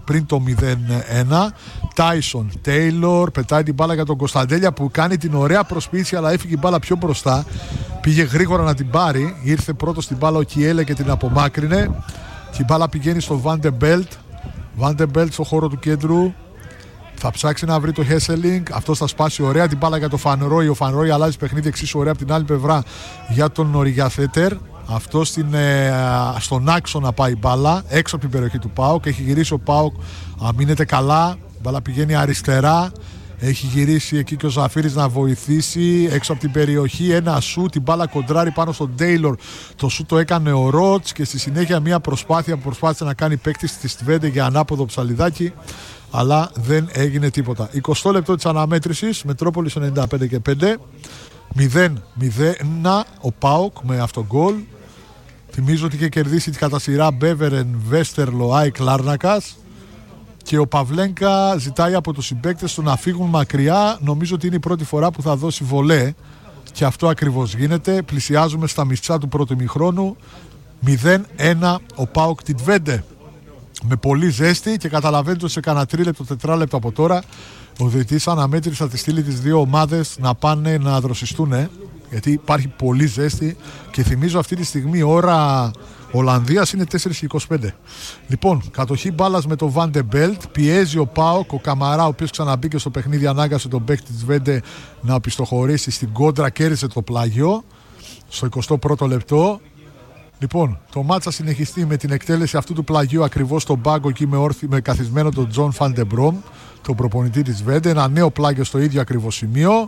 Speaker 1: πριν το μηδέν ένα. Τάισον, Τέιλορ, πετάει την μπάλα για τον Κωνσταντέλια που κάνει την ωραία προσπίση, αλλά έφυγε η μπάλα πιο μπροστά. Πήγε γρήγορα να την πάρει. Ήρθε πρώτο στην μπάλα ο Κιέλε και την απομάκρυνε. Και η μπάλα πηγαίνει στο Βάντεμπελτ. Βάντεμπελτ στο χώρο του κέντρου. Θα ψάξει να βρει το Χέσελινγκ. Αυτό θα σπάσει ωραία την μπάλα για το Φανρόι. Ο Φανρόι αλλάζει παιχνίδι εξίσου ωραία από την άλλη πλευρά για τον Οριγκιασέτερ. Αυτό στην, ε, στον άξονα πάει μπάλα έξω από την περιοχή του ΠΑΟΚ. Έχει γυρίσει ο ΠΑΟΚ, αμήνεται καλά. Η μπάλα πηγαίνει αριστερά. Έχει γυρίσει εκεί και ο Ζαφύρης να βοηθήσει έξω από την περιοχή. Ένα σου, την μπάλα κοντράρει πάνω στον Τέιλορ. Το σου το έκανε ο Ρότς και στη συνέχεια μια προσπάθεια που προσπάθησε να κάνει παίκτη στη Στβέντε για ανάποδο ψαλιδάκι. Αλλά δεν έγινε τίποτα. εικοστό λεπτό της αναμέτρησης, Μετρόπολης ενενήντα πέντε και πέντε. μηδέν μηδέν ο ΠΑΟΚ με αυτό γκολ. Θυμίζω ότι είχε κερδίσει τη κατά σειρά Μπέβερεν, Βέστερλο, Άικ Λάρνακας. Και ο Παυλένκα ζητάει από τους συμπαίκτες του να φύγουν μακριά. Νομίζω ότι είναι η πρώτη φορά που θα δώσει βολέ. Και αυτό ακριβώς γίνεται. Πλησιάζουμε στα μισά του πρώτου ημιχρόνου. μηδέν ένα ο ΠΑΟΚ την Τβέντε. Με πολύ ζέστη και καταλαβαίνετε ότι σε κανένα τρίλεπτο, τετράλεπτο από τώρα ο διαιτητής αναμέτρησε θα τη στείλει τις δύο ομάδες να πάνε να δροσιστούν. Γιατί υπάρχει πολύ ζέστη και θυμίζω αυτή τη στιγμή ώρα Ολλανδίας είναι τέσσερα και είκοσι πέντε. Λοιπόν, κατοχή μπάλας με το Βάντεμπελτ. Πιέζει ο ΠΑΟΚ, ο Καμαρά, ο οποίος ξαναμπήκε στο παιχνίδι, ανάγκασε τον παίκτη της Βέντε να οπισθοχωρήσει στην κόντρα, κέρδισε το πλάγιο στο εικοστό πρώτο λεπτό. Λοιπόν, το μάτσα συνεχιστεί με την εκτέλεση αυτού του πλαγίου ακριβώς στον πάγκο εκεί με, όρθι, με καθισμένο τον Τζον Φαντεμπρόμ, τον προπονητή της Βέντε. Ένα νέο πλάγιο στο ίδιο ακριβώς σημείο.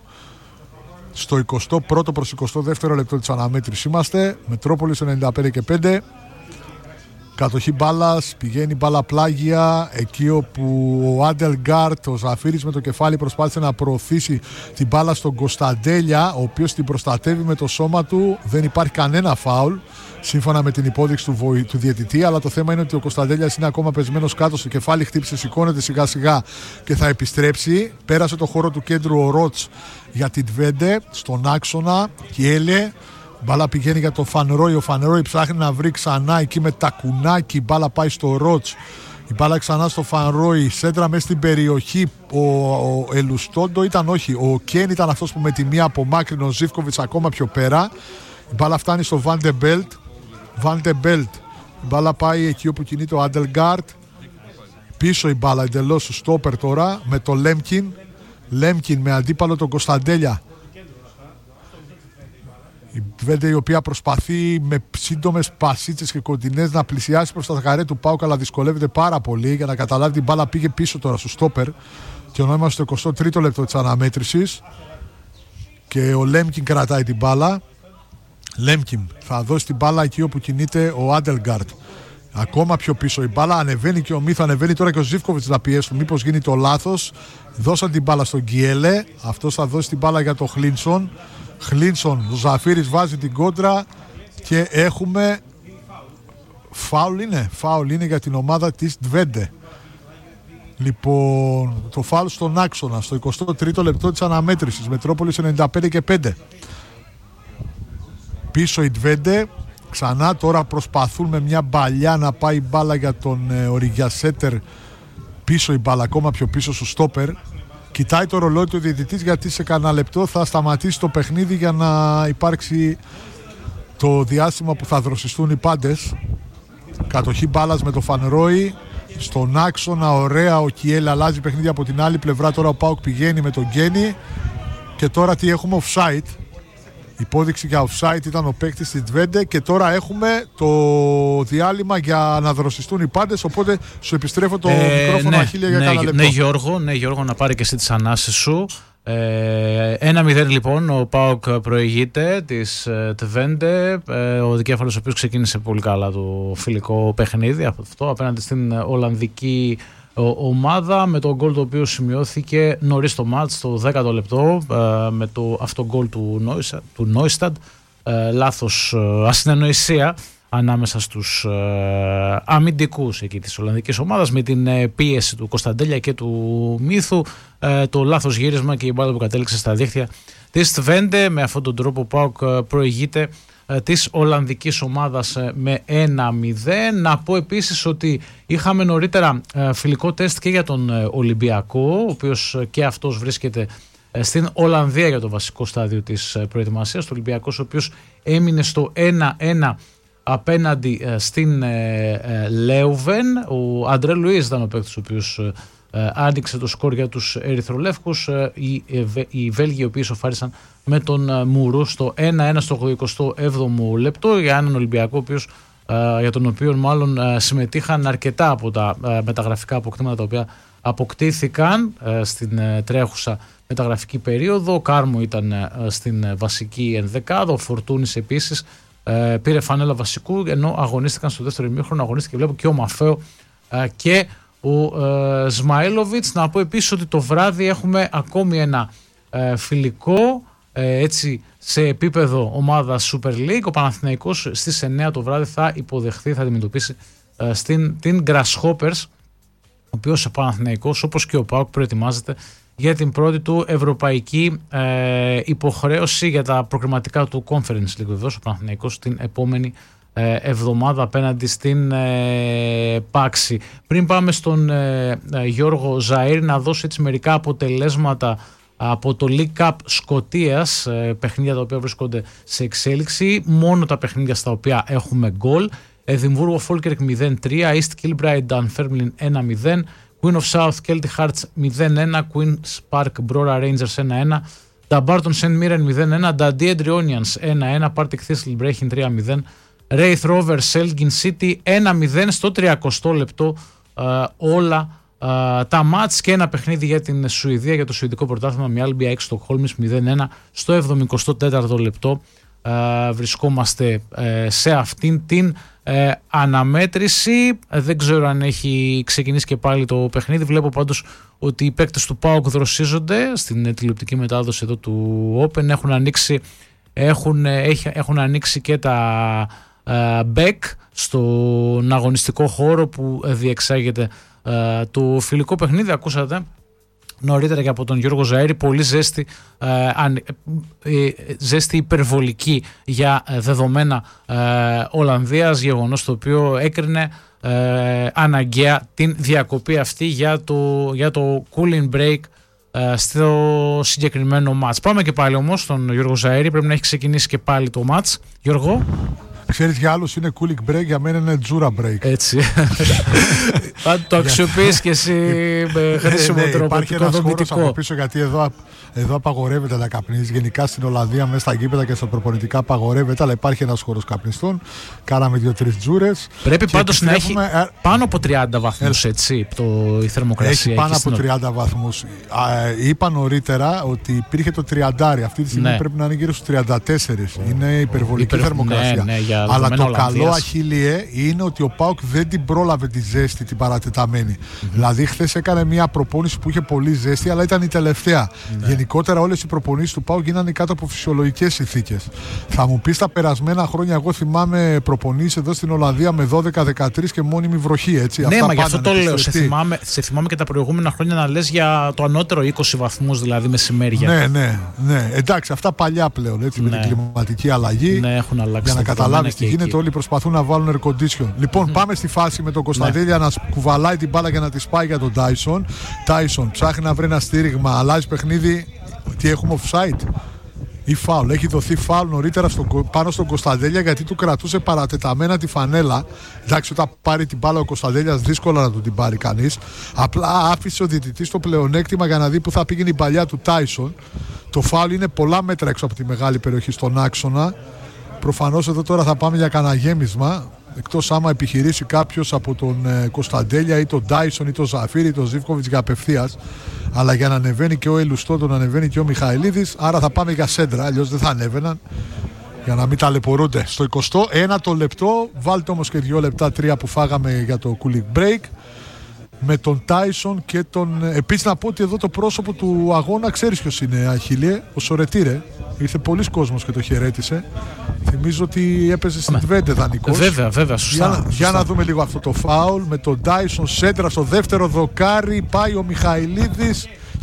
Speaker 1: Στο εικοστό πρώτο προς εικοστό δεύτερο λεπτό της αναμέτρησης είμαστε. Μετρόπολης ενενήντα πέντε και πέντε. Κατοχή μπάλας, πηγαίνει μπάλα πλάγια εκεί όπου ο Άντελγκαρτ, ο Ζαφύρης με το κεφάλι προσπάθησε να προωθήσει την μπάλα στον Κωνσταντέλια, ο οποίος την προστατεύει με το σώμα του. Δεν υπάρχει κανένα φάουλ σύμφωνα με την υπόδειξη του, βοη, του διαιτητή, αλλά το θέμα είναι ότι ο Κωνσταντέλιας είναι ακόμα πεσμένος κάτω στο κεφάλι, χτύπησε, σηκώνεται σιγά σιγά και θα επιστρέψει. Πέρασε το χώρο του κέντρου ο Ρότς για την Τβέντε στον άξονα και έλε. Μπάλα πηγαίνει για τον Φανρόι. Ο Φανρόι ψάχνει να βρει ξανά εκεί με τα κουνάκι. Η μπάλα πάει στο Ρότς. Η μπάλα ξανά στο Φανρόι. Σέντρα μέσα στην περιοχή. Ο, ο Ελουστόντο ήταν όχι. Ο Κέν ήταν αυτός που με τη μία απομάκρυνε. Ο Ζίβκοβιτς ακόμα πιο πέρα. Η μπάλα φτάνει στο Βάντεμπελτ. Βάντεμπελτ. Η μπάλα πάει εκεί όπου κινείται ο Άντελγκαρτ. Πίσω η μπάλα εντελώς στο στόπερ τώρα με το Λέμκιν. Λέμκιν με αντίπαλο τον Κωνσταντέλια. Η Βέντε η οποία προσπαθεί με σύντομες πασίτσες και κοντινές να πλησιάσει προς τα καρέ του ΠΑΟΚ, αλλά δυσκολεύεται πάρα πολύ. Για να καταλάβει την μπάλα πήγε πίσω τώρα στο στόπερ και ενώ είμαστε στο εικοστό τρίτο λεπτό της αναμέτρησης και ο Λέμκιν κρατάει την μπάλα. Λέμκιν θα δώσει την μπάλα εκεί όπου κινείται ο Άντελγκαρτ. Ακόμα πιο πίσω η μπάλα, ανεβαίνει και ο Μίθο, ανεβαίνει τώρα και ο Ζίβκοβιτς να πιέσουν. Μήπως γίνει το λάθος. Δώσαν την μπάλα στον Γκιέλε. Αυτός θα δώσει την μπάλα για τον Χλίνσον. Χλίνσον, ο Ζαφύρης βάζει την κόντρα και έχουμε φάουλ είναι, φάουλ είναι για την ομάδα της Τβέντε. Λοιπόν, το φάουλ στον άξονα στο εικοστό τρίτο λεπτό της αναμέτρησης. Μετρόπολης ενενήντα πέντε και πέντε. Πίσω η Τβέντε. Ξανά τώρα προσπαθούν με μια μπαλιά να πάει μπάλα για τον ε, Οριγκιασέτερ. Πίσω η μπάλα, ακόμα πιο πίσω στο στόπερ. Κοιτάει το ρολόι του διαιτητής γιατί σε κανένα λεπτό θα σταματήσει το παιχνίδι για να υπάρξει το διάστημα που θα δροσιστούν οι πάντες. Κατοχή μπάλας με το Φανρόι. Στον άξονα ωραία ο Κιέλ αλλάζει παιχνίδι από την άλλη πλευρά. Τώρα ο ΠΑΟΚ πηγαίνει με τον Γκένι. Και τώρα τι έχουμε, offside. Υπόδειξη για offside ήταν ο παίκτης της Τβέντε και τώρα έχουμε το διάλειμμα για να δροσιστούν οι πάντες, οπότε σου επιστρέφω το ε, μικρόφωνο, ναι, Αχίλια, για
Speaker 2: ναι,
Speaker 1: κάνα λεπτό.
Speaker 2: Ναι Γιώργο, ναι Γιώργο, να πάρει και εσύ τις ανάσεις σου. Ε, ένα μηδέν λοιπόν, ο ΠΑΟΚ προηγείται της ε, Τβέντε, ε, ο δικέφαλος ο οποίος ξεκίνησε πολύ καλά το φιλικό παιχνίδι αυτό απέναντι στην Ολλανδική ομάδα, με το γκολ το οποίο σημειώθηκε νωρίς το μάτς, στο δέκατο λεπτό, με το αυτό γκολ του Νόισταντ. Λάθος ασυνεννοησία ανάμεσα στους αμυντικούς εκεί της Ολλανδικής ομάδας, με την πίεση του Κωνσταντέλια και του Μίθου, το λάθος γύρισμα και η μπάλα που κατέληξε στα δίχτυα της Τβέντε. Με αυτόν τον τρόπο ο ΠΑΟΚ προηγείται ε, της Ολλανδικής ομάδας ε, με ένα μηδέν. Να πω επίσης ότι είχαμε νωρίτερα ε, φιλικό τεστ και για τον ε, Ολυμπιακό, ο οποίος ε, και αυτός βρίσκεται ε, στην Ολλανδία για το βασικό στάδιο της ε, προετοιμασίας. Το Ολυμπιακός, ο οποίος έμεινε στο ένα ένα απέναντι ε, στην ε, ε, Λέουβεν. Ο Αντρέ Λουίς ήταν ο παίκτης ο οποίος ε, ε, άνοιξε το σκορ για τους Ερυθρολεύκους. Ε, οι, ε, οι Βέλγοι, οι οποίοι ισοφάρισαν με τον ε, Μουρού στο ένα ένα στο εικοστό έβδομο λεπτό, για έναν Ολυμπιακό ο οποίος, ε, για τον οποίο μάλλον ε, συμμετείχαν αρκετά από τα ε, μεταγραφικά αποκτήματα τα οποία αποκτήθηκαν ε, στην ε, τρέχουσα μεταγραφική περίοδο. Ο Κάρμο ήταν ε, στην ε, βασική ενδεκάδα, ο Φορτούνης επίσης ε, πήρε φανέλα βασικού, ενώ αγωνίστηκαν στο δεύτερο ημίχρονο, αγωνίστηκε βλέπω και ο Μαφέο ε, και ο ε, Σμαήλοβιτς. Να πω επίσης ότι το βράδυ έχουμε ακόμη ένα ε, φιλικό ε, έτσι σε επίπεδο ομάδα Super League. Ο Παναθηναϊκός στις εννιά το βράδυ θα υποδεχθεί, θα αντιμετωπίσει ε, στην, την Grasshoppers, ο οποίος ο Παναθηναϊκός, όπως και ο ΠΑΟΚ, προετοιμάζεται για την πρώτη του ευρωπαϊκή ε, υποχρέωση για τα προκριματικά του Conference League. Βεβαίως ο Παναθηναϊκός την επόμενη ε, εβδομάδα απέναντι στην ε, Πάξη. Πριν πάμε στον ε, ε, Γιώργο Ζαΐρη, να δώσω έτσι μερικά αποτελέσματα από το League Cup Σκωτίας, ε, παιχνίδια τα οποία βρίσκονται σε εξέλιξη, μόνο τα παιχνίδια στα οποία έχουμε γκολ. Εδιμβούργο Falkirk μηδέν τρία, East Kilbride Dunfermline ένα μηδέν, Queen of South Celtic Hearts μηδέν ένα, Queen's Park Brora Rangers ένα ένα, Dumbarton Saint Mirren μηδέν ένα, Dundee Edrionians ένα ένα, Partick Thistle Breaking τρία μηδέν, Wraith Rovers Elgin City ένα μηδέν στο τριακοστό λεπτό. ε, όλα ε, τα μάτς, και ένα παιχνίδι για την Σουηδία, για το Σουηδικό Πρωτάθλημα, με Albion έξι Στοκχόλμης μηδέν ένα στο εβδομηκοστό τέταρτο λεπτό. Ε, βρισκόμαστε ε, σε αυτήν την ε, αναμέτρηση. Ε, δεν ξέρω αν έχει ξεκινήσει και πάλι το παιχνίδι. Βλέπω πάντως ότι οι παίκτες του ΠΑΟΚ δροσίζονται στην τηλεοπτική μετάδοση εδώ του Open. Έχουν ανοίξει, έχουν, έχει, έχουν ανοίξει και τα ε, μπεκ στον αγωνιστικό χώρο που διεξάγεται ε, το φιλικό παιχνίδι. Ακούσατε νωρίτερα και από τον Γιώργο Ζαΐρη, πολύ ζέστη, ε, ε, ζέστη υπερβολική για δεδομένα ε, Ολλανδίας, γεγονός το οποίο έκρινε ε, αναγκαία την διακοπή αυτή για το, για το cooling break ε, στο συγκεκριμένο μάτς. Πάμε και πάλι όμως στον Γιώργο Ζαΐρη, πρέπει να έχει ξεκινήσει και πάλι το μάτς. Γιώργο.
Speaker 1: Ξέρεις, για άλλους είναι cooling break, για μένα είναι τζούρα break.
Speaker 2: Έτσι. Θα το αξιοποιείς και εσύ με χρήσιμο τρόπο.
Speaker 1: Υπάρχει ένας χώρος από πίσω, γιατί εδώ, εδώ απαγορεύεται να καπνίζεις. Γενικά στην Ολλανδία, μέσα στα γήπεδα και στα προπονητικά απαγορεύεται, αλλά υπάρχει ένας χώρος καπνιστών. Κάναμε δύο-τρεις τζούρες. Πρέπει πάντως να έχει
Speaker 2: πάνω από τριάντα βαθμούς, έτσι, το, η θερμοκρασία.
Speaker 1: Έχει πάνω από τριάντα βαθμούς. Είπα νωρίτερα ότι υπήρχε το τριάντα. Αυτή τη στιγμή πρέπει να είναι γύρω στους τριάντα τέσσερα. Είναι υπερβολική θερμοκρασία. Αλλά το καλό, Αχίλιε, είναι ότι ο ΠΑΟΚ δεν την πρόλαβε τη ζέστη την παρατεταμένη. Mm-hmm. Δηλαδή, χθες έκανε μια προπόνηση που είχε πολύ ζέστη, αλλά ήταν η τελευταία. Mm-hmm. Γενικότερα, όλες οι προπονήσεις του ΠΑΟΚ γίνανε κάτω από φυσιολογικές συνθήκες. Θα μου πεις, τα περασμένα χρόνια, εγώ θυμάμαι προπονήσεις εδώ στην Ολλανδία με δώδεκα δεκατρία και μόνιμη βροχή. Έτσι.
Speaker 2: Ναι, αυτά μα γι' αυτό το λέω. Σε θυμάμαι, σε θυμάμαι και τα προηγούμενα χρόνια να λες για το ανώτερο είκοσι βαθμούς, δηλαδή μεσημέρια.
Speaker 1: Ναι, ναι, ναι. Εντάξει, αυτά παλιά πλέον, έτσι, ναι, με την κλιματική αλλαγή.
Speaker 2: Ναι, έχουν αλλάξει.
Speaker 1: Για να καταλάβεις τι γίνεται, εκεί όλοι προσπαθούν να βάλουν air condition. Λοιπόν, mm. πάμε στη φάση με τον Κωνσταντέλια, ναι, να κουβαλάει την μπάλα για να τη σπάει για τον Tyson. Tyson ψάχνει να βρει ένα στήριγμα, αλλάζει παιχνίδι. Τι έχουμε, offside ή foul? Έχει δοθεί foul νωρίτερα στο, πάνω στον Κωνσταντέλια, γιατί του κρατούσε παρατεταμένα τη φανέλα. Εντάξει, όταν πάρει την μπάλα ο Κωνσταντέλιας, δύσκολα να του την πάρει κανείς. Απλά άφησε ο διαιτητής το πλεονέκτημα για να δει που θα πήγαινε η παλιά του Tyson. Το foul είναι πολλά μέτρα έξω από τη μεγάλη περιοχή στον άξονα. Προφανώς εδώ τώρα θα πάμε για κανένα γέμισμα, εκτός άμα επιχειρήσει κάποιος από τον ε, Κωνσταντέλια ή τον Ντάισον ή τον Ζαφίρι ή τον Ζίβκοβιτς για απευθείας. Αλλά για να ανεβαίνει και ο Ελουστό, να ανεβαίνει και ο Μιχαηλίδης, άρα θα πάμε για σέντρα, αλλιώς δεν θα ανέβαιναν, για να μην ταλαιπωρούνται. Στο εικοστό ένατο λεπτό, βάλτε όμως και δύο λεπτά τρία που φάγαμε για το cooling break, με τον Τάισον και τον... Επίσης να πω ότι εδώ το πρόσωπο του αγώνα, ξέρεις ποιος είναι, Αχίλιε? Ο Σορετήρε. Ήρθε πολλοί κόσμος και το χαιρέτησε. Θυμίζω ότι έπαιζε στην Τβέντε δανεικός.
Speaker 2: Βέβαια, βέβαια, σωστά.
Speaker 1: Για,
Speaker 2: σωστά.
Speaker 1: για να δούμε λίγο αυτό το φάουλ με τον Τάισον, σέντρα στο δεύτερο δοκάρι, πάει ο Μιχαηλίδης,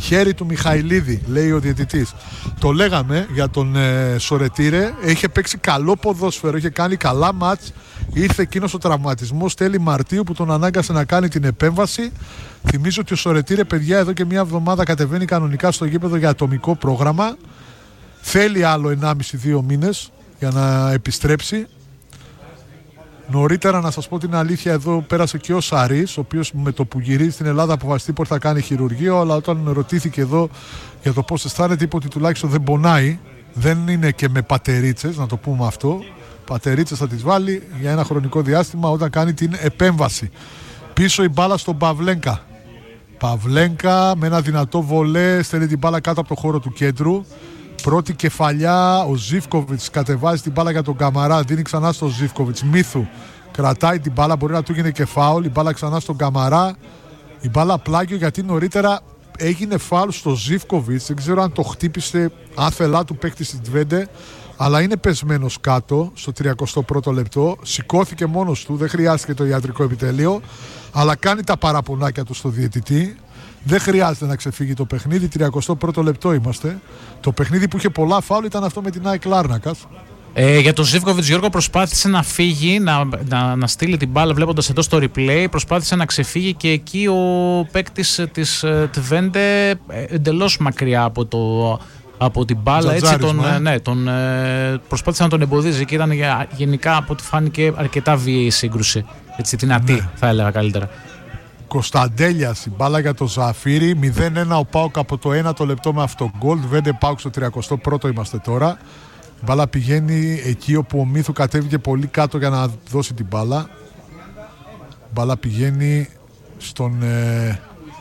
Speaker 1: Χέρι του Μιχαηλίδη, λέει ο διαιτητής. Το λέγαμε για τον ε, Σορετήρε. Είχε παίξει καλό ποδόσφαιρο, είχε κάνει καλά μάτς. Ήρθε εκείνος ο τραυματισμός τέλη Μαρτίου που τον ανάγκασε να κάνει την επέμβαση. Θυμίζω ότι ο Σορετήρε, παιδιά, εδώ και μια εβδομάδα κατεβαίνει κανονικά στο γήπεδο για ατομικό πρόγραμμα. Θέλει άλλο ενάμιση με δύο μήνες για να επιστρέψει. Νωρίτερα, να σας πω την αλήθεια, εδώ πέρασε και ο Σαρής, ο οποίος με το που γυρίζει στην Ελλάδα αποφασιστεί πως θα κάνει χειρουργείο, αλλά όταν ρωτήθηκε εδώ για το πώς αισθάνεται, είπε ότι τουλάχιστον δεν πονάει. Δεν είναι και με πατερίτσες, να το πούμε αυτό. Πατερίτσες θα τις βάλει για ένα χρονικό διάστημα όταν κάνει την επέμβαση. Πίσω η μπάλα στον Παυλένκα. Παυλένκα με ένα δυνατό βολέ στέλνει την μπάλα κάτω από το χώρο του κέντρου. Πρώτη κεφαλιά, ο Ζίβκοβιτς κατεβάζει την μπάλα για τον Καμαρά, δίνει ξανά στον Ζίβκοβιτς. Μύθου κρατάει την μπάλα, μπορεί να του γίνει και φάουλ. Η μπάλα ξανά στον Καμαρά. Η μπάλα πλάγιο γιατί νωρίτερα έγινε φάουλ στο Ζίβκοβιτς. Δεν ξέρω αν το χτύπησε άθελά του παίκτη στην Τβέντε, αλλά είναι πεσμένος κάτω στο τριακοστό πρώτο λεπτό. Σηκώθηκε μόνος του, δεν χρειάστηκε το ιατρικό επιτελείο, αλλά κάνει τα παραπονάκια του στο διαιτητή. Δεν χρειάζεται να ξεφύγει το παιχνίδι. τριακοστό πρώτο λεπτό είμαστε. Το παιχνίδι που είχε πολλά φάουλ ήταν αυτό με την ΑΕΚ Λάρνακας.
Speaker 2: Ε, για τον Ζίβκοβιτς, Γιώργο, προσπάθησε να φύγει, να, να, να στείλει την μπάλα βλέποντας εδώ στο replay. Προσπάθησε να ξεφύγει και εκεί ο παίκτης της Τβέντε εντελώς μακριά από, το, από την μπάλα. Έτσι, τον, ναι. Ναι, τον, προσπάθησε να τον εμποδίζει και ήταν γενικά από ό,τι φάνηκε αρκετά βίαιη σύγκρουση. Έτσι, δυνατή, ναι. Θα έλεγα καλύτερα.
Speaker 1: Κωνσταντέλιας, η μπάλα για το Ζαφύρι. μηδέν ένα ο ΠΑΟΚ από το ένα το λεπτό με αυτογκολ. Βέντε ΠΑΟΚ στο τριακοστό πρώτο είμαστε τώρα. Η μπάλα πηγαίνει εκεί όπου ο Μύθου κατέβηκε πολύ κάτω για να δώσει την μπάλα. Η μπάλα πηγαίνει στον ε,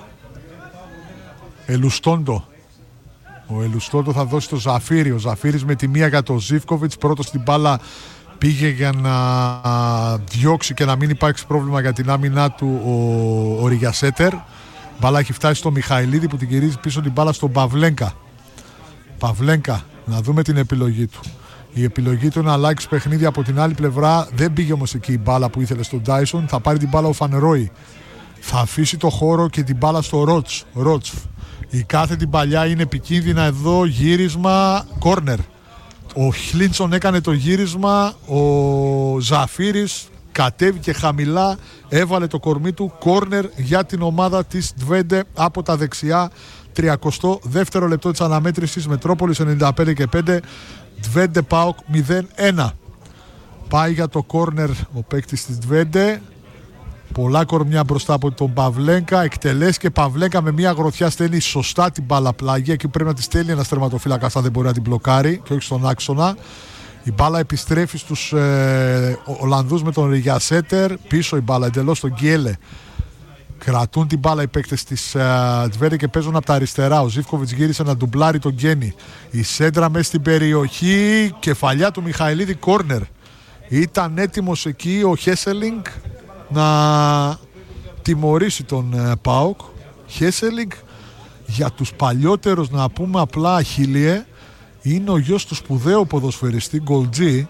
Speaker 1: Ελουστόντο. Ο Ελουστόντο θα δώσει το Ζαφύρι. Ο Ζαφύρις με τη μία για το Ζίβκοβιτς. Πρώτος την μπάλα πήγε για να διώξει και να μην υπάρξει πρόβλημα για την άμυνά του ο, ο Ριγιασέτερ. Μπάλα έχει φτάσει στο Μιχαηλίδη που την γυρίζει πίσω την μπάλα στον Παυλένκα. Παυλένκα, να δούμε την επιλογή του. Η επιλογή του να αλλάξει παιχνίδι από την άλλη πλευρά. Δεν πήγε όμως εκεί η μπάλα που ήθελε στον Τάισον. Θα πάρει την μπάλα ο Φανρόι. Θα αφήσει το χώρο και την μπάλα στο Ρότς. Ρότς. Η κάθε την παλιά είναι επικίνδυνα εδώ. Γύρισμα, κόρνερ. Ο Χλίντσον έκανε το γύρισμα, ο Ζαφύρης κατέβηκε χαμηλά, έβαλε το κορμί του, κόρνερ για την ομάδα της Τβέντε από τα δεξιά. τριακοστό δεύτερο λεπτό της αναμέτρησης, Μετρόπολης ενενήντα πέντε και πέντε, Τβέντε ΠΑΟΚ μηδέν ένα. Πάει για το κόρνερ ο παίκτης της Τβέντε. Πολλά κορμιά μπροστά από τον Παυλένκα. Εκτελέσει και Παυλένκα με μια γροθιά στέλνει σωστά την μπάλα πλάγια. Εκεί πρέπει να τη στέλνει ένα τερματοφύλακα, αν δεν μπορεί να την μπλοκάρει και όχι στον άξονα. Η μπάλα επιστρέφει στους ε, Ολλανδούς με τον Ριγιασέτερ. Πίσω η μπάλα εντελώς στον Γκιέλε. Κρατούν την μπάλα οι παίκτες της ε, Τβέντε και παίζουν από τα αριστερά. Ο Ζίβκοβιτς γύρισε να ντουμπλάρει τον Γκένι. Η σέντρα μέσα στην περιοχή. Κεφαλιά του Μιχαηλίδη, κόρνερ. Ήταν έτοιμος εκεί ο Χέσελινγκ να τιμωρήσει τον ε, ΠΑΟΚ. Χέσελινγκ, για τους παλιότερους να πούμε απλά Αχίλιε, είναι ο γιος του σπουδαίου ποδοσφαιριστή Γκολτζή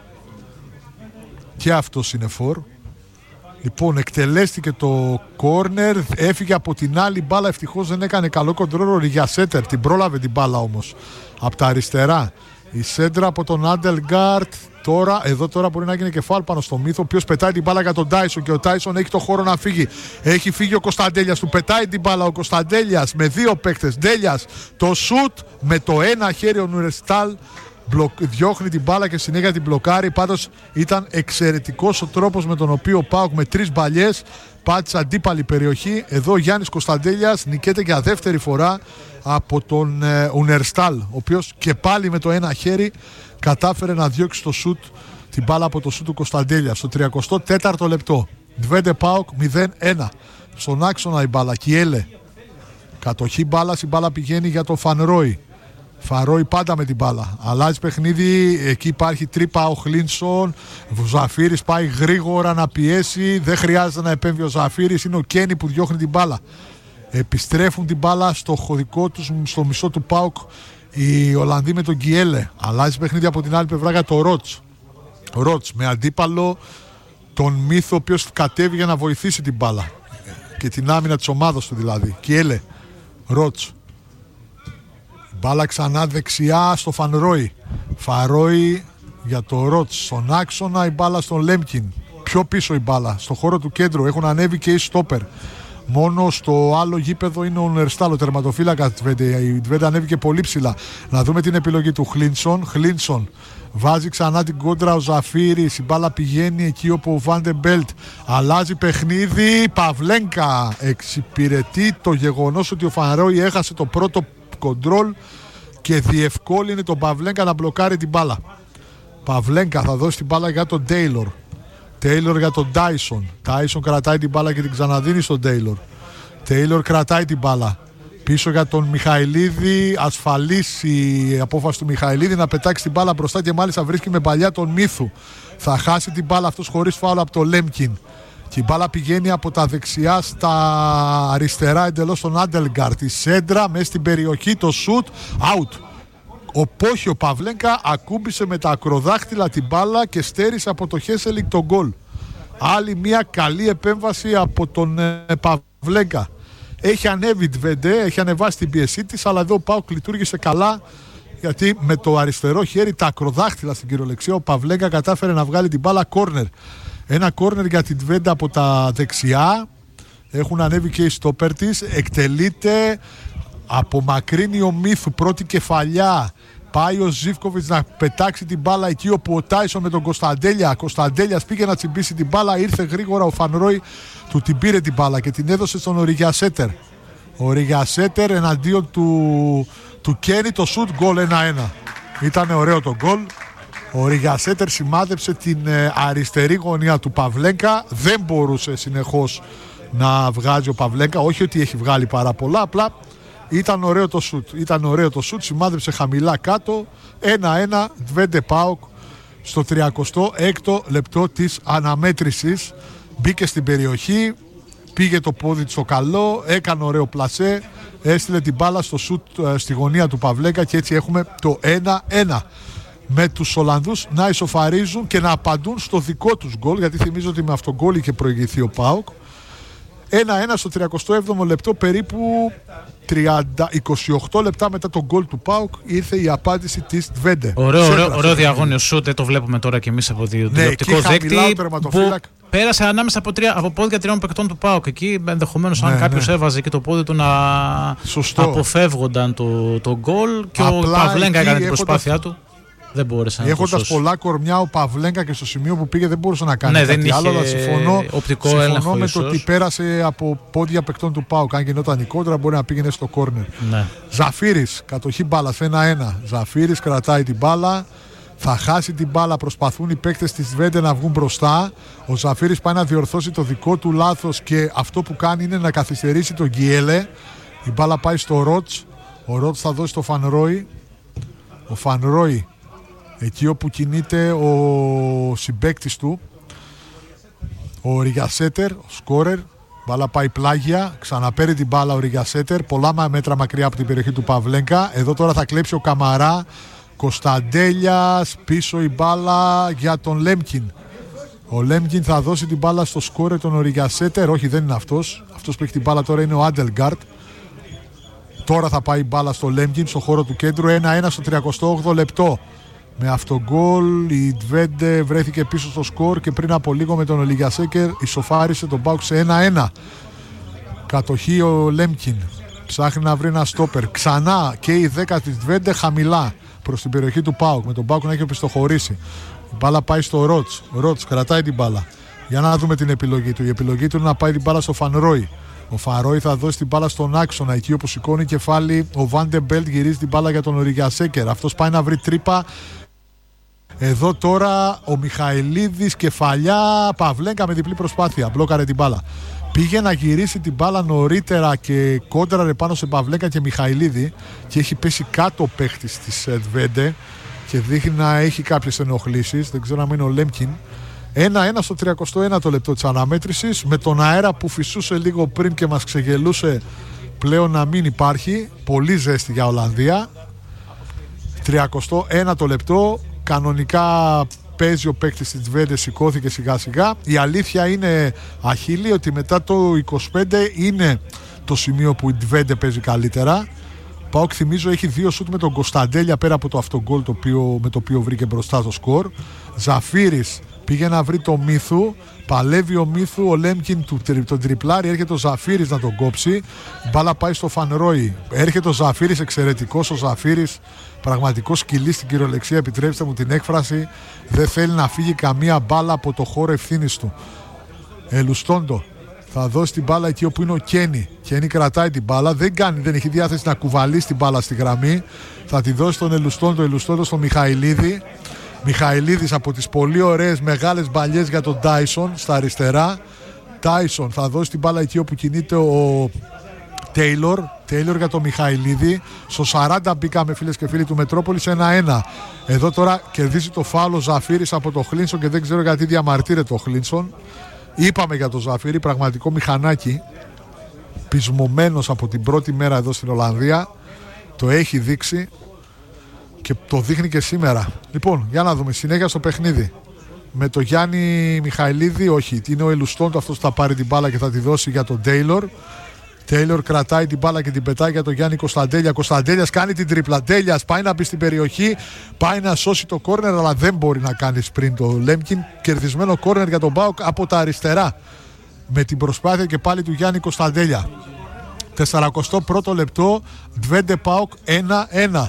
Speaker 1: και αυτός είναι φορ. Λοιπόν, εκτελέστηκε το κόρνερ, έφυγε από την άλλη μπάλα, ευτυχώς δεν έκανε καλό κοντρόλ ο Ριγιασέτερ, την πρόλαβε την μπάλα όμως από τα αριστερά. Η σέντρα από τον Άντελγκαρτ. Τώρα, εδώ τώρα μπορεί να γίνει και φάουλ πάνω στο Μύθο, ο οποίος πετάει την μπάλα για τον Τάισον και ο Τάισον έχει το χώρο να φύγει. Έχει φύγει ο Κωνσταντέλιας, του πετάει την μπάλα ο Κωνσταντέλιας με δύο παίκτες. Ντέλιας, το σουτ με το ένα χέρι ο Νουρεστάλ διώχνει την μπάλα και συνέχεια την μπλοκάρει. Πάντως ήταν εξαιρετικός ο τρόπος με τον οποίο ο ΠΑΟΚ με τρεις μπαλιές πάτησε αντίπαλη περιοχή. Εδώ ο Γιάννης Κωνσταντέλιας νικέται για δεύτερη φορά από τον ε, Ουνερστάλ, ο οποίος και πάλι με το ένα χέρι κατάφερε να διώξει το σουτ, την μπάλα από το σουτ του Κωνσταντέλια στο τριακοστό τέταρτο λεπτό. Τβέντε ΠΑΟΚ μηδέν ένα. Στον άξονα η μπάλα, Κιέλε. Κατοχή μπάλας, η μπάλα πηγαίνει για τον Φανρόι. Φαρόι πάντα με την μπάλα. Αλλάζει παιχνίδι, εκεί υπάρχει τρύπα ο Χλίνσον. Ο Ζαφύρης πάει γρήγορα να πιέσει. Δεν χρειάζεται να επέμβει ο Ζαφύρης. Είναι ο Κένι που διώχνει την μπάλα. Επιστρέφουν την μπάλα στο χωδικό τους, στο μισό του ΠΑΟΚ οι Ολλανδοί με τον Γκιέλε. Αλλάζει παιχνίδι από την άλλη πλευρά για το Ρότς. Ρότς με αντίπαλο τον Μύθο, ο οποίος κατέβει για να βοηθήσει την μπάλα και την άμυνα της ομάδας του δηλαδή. Γκιέλε, Ρότς. Μπάλα ξανά δεξιά στο Φανρόι. Φαρόι για το Ροτς. Στον άξονα η μπάλα στον Λέμκιν. Πιο πίσω η μπάλα. Στο χώρο του κέντρου. Έχουν ανέβει και οι στόπερ. Μόνο στο άλλο γήπεδο είναι ο Νερστάλ, ο τερματοφύλακα της Τβέντε. Η Τβέντε ανέβηκε πολύ ψηλά. Να δούμε την επιλογή του Χλίνσον. Χλίνσον βάζει ξανά την κόντρα ο Ζαφύρης. Η μπάλα πηγαίνει εκεί όπου ο Βάντε Μπέλτ. Αλλάζει παιχνίδι. Παυλένκα εξυπηρετεί το γεγονός ότι ο Φανρόι έχασε το πρώτο κοντρόλ και διευκόλυνε τον Παυλένκα να μπλοκάρει την μπάλα. Παυλένκα θα δώσει την μπάλα για τον Τέιλορ. Τέιλορ για τον Τάισον. Τάισον κρατάει την μπάλα και την ξαναδίνει στον Τέιλορ. Τέιλορ κρατάει την μπάλα. Πίσω για τον Μιχαηλίδη. Ασφαλής η απόφαση του Μιχαηλίδη να πετάξει την μπάλα μπροστά και μάλιστα βρίσκει με παλιά τον Μίθου. Θα χάσει την μπάλα αυτός χωρίς φάουλ από τον Λέμκιν. Και η μπάλα πηγαίνει από τα δεξιά στα αριστερά εντελώς στον Άντελγκαρτ. Η σέντρα μέσα στην περιοχή, το σουτ, out. Ο Πόχιο Παυλένκα ακούμπησε με τα ακροδάχτυλα την μπάλα και στέρισε από το Χέσελικ τον γκολ. Άλλη μια καλή επέμβαση από τον ε, Παυλένκα. Έχει ανέβει η Τβέντε, έχει ανεβάσει την πίεσή της, αλλά εδώ ο ΠΑΟΚ λειτουργήσε καλά, γιατί με το αριστερό χέρι, τα ακροδάχτυλα στην κυριολεξία, ο Παυλένκα κατάφερε να βγάλει την μπάλα κόρνερ. Ένα κόρνερ για την Τβέντε από τα δεξιά. Έχουν ανέβει και οι στόπερ της. Εκτελείται, απομακρύνει ο Μίθου, πρώτη κεφαλιά. Πάει ο Ζίβκοβιτς να πετάξει την μπάλα εκεί όπου ο Τάισον με τον Κωνσταντέλια. Κωνσταντέλιας πήγε να τσιμπήσει την μπάλα, ήρθε γρήγορα ο Φανρόι, του την πήρε την μπάλα και την έδωσε στον Οριγιασέτερ. Ο Οριγιασέτερ εναντίον του, του Κένι, το σουτ, γκολ ένα ένα. Ήταν ωραίο το γκολ. Ο Οριγιασέτερ σημάδεψε την αριστερή γωνία του Παυλένκα. Δεν μπορούσε συνεχώς να βγάζει ο Παυλένκα. Όχι ότι έχει βγάλει πάρα πολλά, απλά ήταν ωραίο το σουτ. Ήταν ωραίο το σουτ, σημάδεψε χαμηλά κάτω. ένα ένα, Τβέντε ΠΑΟΚ στο τριακοστό έκτο λεπτό της αναμέτρησης. Μπήκε στην περιοχή, πήγε το πόδι στο καλό, έκανε ωραίο πλασέ, έστειλε την μπάλα στο σουτ στη γωνία του Παυλέκα και έτσι έχουμε το ένα ένα. Με τους Ολλανδούς να ισοφαρίζουν και να απαντούν στο δικό τους γκολ, γιατί θυμίζω ότι με αυτόν γκολ είχε προηγηθεί ο ΠΑΟΚ. ένα ένα στο τριακοστό έβδομο λεπτό, περίπου τριάντα, είκοσι οκτώ λεπτά μετά τον γκολ του ΠΑΟΚ ήρθε η απάντηση της Τβέντε.
Speaker 2: Ωραίο, ωραίο, ωραίο διαγώνιο σούτ, το βλέπουμε τώρα και εμείς από το τηλεοπτικό ναι, δέκτη. Που πέρασε ανάμεσα από, τρία, από πόδια τριών παικτών του ΠΑΟΚ. Εκεί ενδεχομένως, ναι, αν κάποιος ναι. έβαζε και το πόδι του να Σωστό. αποφεύγονταν το, το γκολ και απλά ο Παυλέγκα έκανε την προσπάθειά του. Δεν μπόρεσε να
Speaker 1: έχοντας πολλά κορμιά ο Παυλένκα και στο σημείο που πήγε δεν μπορούσε να κάνει ναι, κάτι δεν άλλο, αλλά συμφωνώ, συμφωνώ με το ότι πέρασε από πόδια παικτών του ΠΑΟΚ. Αν γινόταν η κόντρα μπορεί να πήγαινε στο κόρνερ. Ναι. Ζαφύρης, κατοχή μπάλας ένα ένα. Ζαφύρης κρατάει την μπάλα, θα χάσει την μπάλα, προσπαθούν οι παίκτες της Τβέντε να βγουν μπροστά. Ο Ζαφύρης πάει να διορθώσει το δικό του λάθος και αυτό που κάνει είναι να καθυστερήσει τον Γκιέλε. Η μπάλα πάει στο Ροτς, ο Ροτς θα δώσει το Φανρόι. Ο Φανρόι εκεί όπου κινείται ο συμπαίκτης του, ο Οριγιασέτερ, ο σκόρερ. Μπάλα πάει πλάγια, ξαναπαίρνει την μπάλα ο Οριγιασέτερ, πολλά μέτρα μακριά από την περιοχή του Παυλένκα. Εδώ τώρα θα κλέψει ο Καμαρά, Κωνσταντέλιας, πίσω η μπάλα για τον Λέμκιν. Ο Λέμκιν θα δώσει την μπάλα στο σκόρερ τον Οριγιασέτερ, όχι δεν είναι αυτός. Αυτός που έχει την μπάλα τώρα είναι ο Άντελγκαρτ. Τώρα θα πάει η μπάλα στο Λέμκιν, στο χώρο του κέντρου, ένα ένα στο τριακοστό όγδοο λεπτό. Με αυτό γκολ η Τβέντε βρέθηκε πίσω στο σκορ και πριν από λίγο με τον Ολιγιασέκερ ισοφάρισε τον ΠΑΟΚ σε ένα ένα. Κατοχή ο Λέμκιν, ψάχνει να βρει ένα στόπερ. Ξανά και η δέκα της Τβέντε χαμηλά προς την περιοχή του ΠΑΟΚ, με τον ΠΑΟΚ να έχει οπισθοχωρήσει. Η μπάλα πάει στο Ροτς, Ροτς κρατάει την μπάλα. Για να δούμε την επιλογή του. Η επιλογή του είναι να πάει την μπάλα στο Φανρόι. Ο Φανρόι θα δώσει την μπάλα στον άξονα, εκεί όπου σηκώνει κεφάλι ο Βάντε Μπέλτ, γυρίζει την μπάλα για τον Οριγιασέκερ. Αυτός πάει να βρει τρύπα. Εδώ τώρα ο Μιχαηλίδης, κεφαλιά, Παυλένκα με διπλή προσπάθεια, μπλόκαρε την μπάλα. Πήγε να γυρίσει την μπάλα νωρίτερα και κόντραρε πάνω σε Παυλένκα και Μιχαηλίδη και έχει πέσει κάτω ο παίχτης της Τβέντε και δείχνει να έχει κάποιες ενοχλήσεις, δεν ξέρω αν είναι ο Λέμκιν. ένα ένα στο τριακοστό ένατο λεπτό της αναμέτρησης, με τον αέρα που φυσούσε λίγο πριν και μας ξεγελούσε πλέον να μην υπάρχει. Πολύ ζέστη για Ολλανδία. τριακοστό ένατο λεπτό. Κανονικά παίζει ο παίκτης της Τβέντε, σηκώθηκε σιγά σιγά. Η αλήθεια είναι, Αχίλη, ότι μετά το είκοσι πέντε είναι το σημείο που η Τβέντε παίζει καλύτερα. ΠΑΟΚ, θυμίζω, έχει δύο σούτ με τον Κωνσταντέλια πέρα από το αυτογκόλ το οποίο, με το οποίο βρήκε μπροστά το σκορ. Ζαφύρης πήγε να βρει το Μίθου, παλεύει ο Μίθου, ο Λέμκιν του, τον τριπλάρι, έρχεται ο Ζαφύρης να τον κόψει. Η μπάλα πάει στο Φανρόι. Έρχεται ο Ζαφύρης, εξαιρετικός ο Ζαφύρης, πραγματικός σκυλής στην κυριολεξία, επιτρέψτε μου την έκφραση. Δεν θέλει να φύγει καμία μπάλα από το χώρο ευθύνης του. Ελουστόντο θα δώσει την μπάλα εκεί όπου είναι ο Κένι. Κένι κρατάει την μπάλα, δεν κάνει, δεν έχει διάθεση να κουβαλήσει την μπάλα στη γραμμή. Θα τη δώσει τον Ελουστόντο, Ελουστόντο στον Μιχαηλίδη. Μιχαηλίδης από τις πολύ ωραίες μεγάλες μπαλιές για τον Τάισον στα αριστερά. Τάισον θα δώσει την μπάλα εκεί όπου κινείται ο Τέιλορ. Τέιλορ για τον Μιχαηλίδη. Στο σαράντα μπήκαμε, φίλες και φίλοι του Μετρόπολης, ένα ένα. Εδώ τώρα κερδίζει το φάουλο Ζαφύρης από το Χλίνσον και δεν ξέρω γιατί διαμαρτύρεται ο Χλίνσον. Είπαμε για τον Ζαφύρη, πραγματικό μηχανάκι, πεισμωμένος από την πρώτη μέρα εδώ στην Ολλανδία. Το έχει δείξει και το δείχνει και σήμερα. Λοιπόν, για να δούμε συνέχεια στο παιχνίδι. Με το Γιάννη Μιχαηλίδη, όχι, είναι ο Ελουστόντο αυτός που θα πάρει την μπάλα και θα τη δώσει για τον Τέιλορ. Τέιλορ κρατάει την μπάλα και την πετάει για τον Γιάννη Κωνσταντέλια. Κωνσταντέλιας κάνει την τρίπλα. Τέλειας πάει να μπει στην περιοχή, πάει να σώσει το κόρνερ, αλλά δεν μπορεί να κάνει sprint το Λέμκιν. Κερδισμένο κόρνερ για τον ΠΑΟΚ από τα αριστερά. Με την προσπάθεια και πάλι του Γιάννη Κωνσταντέλια. σαράντα πρώτο λεπτό, Ντβέντε ΠΑΟΚ ένα ένα.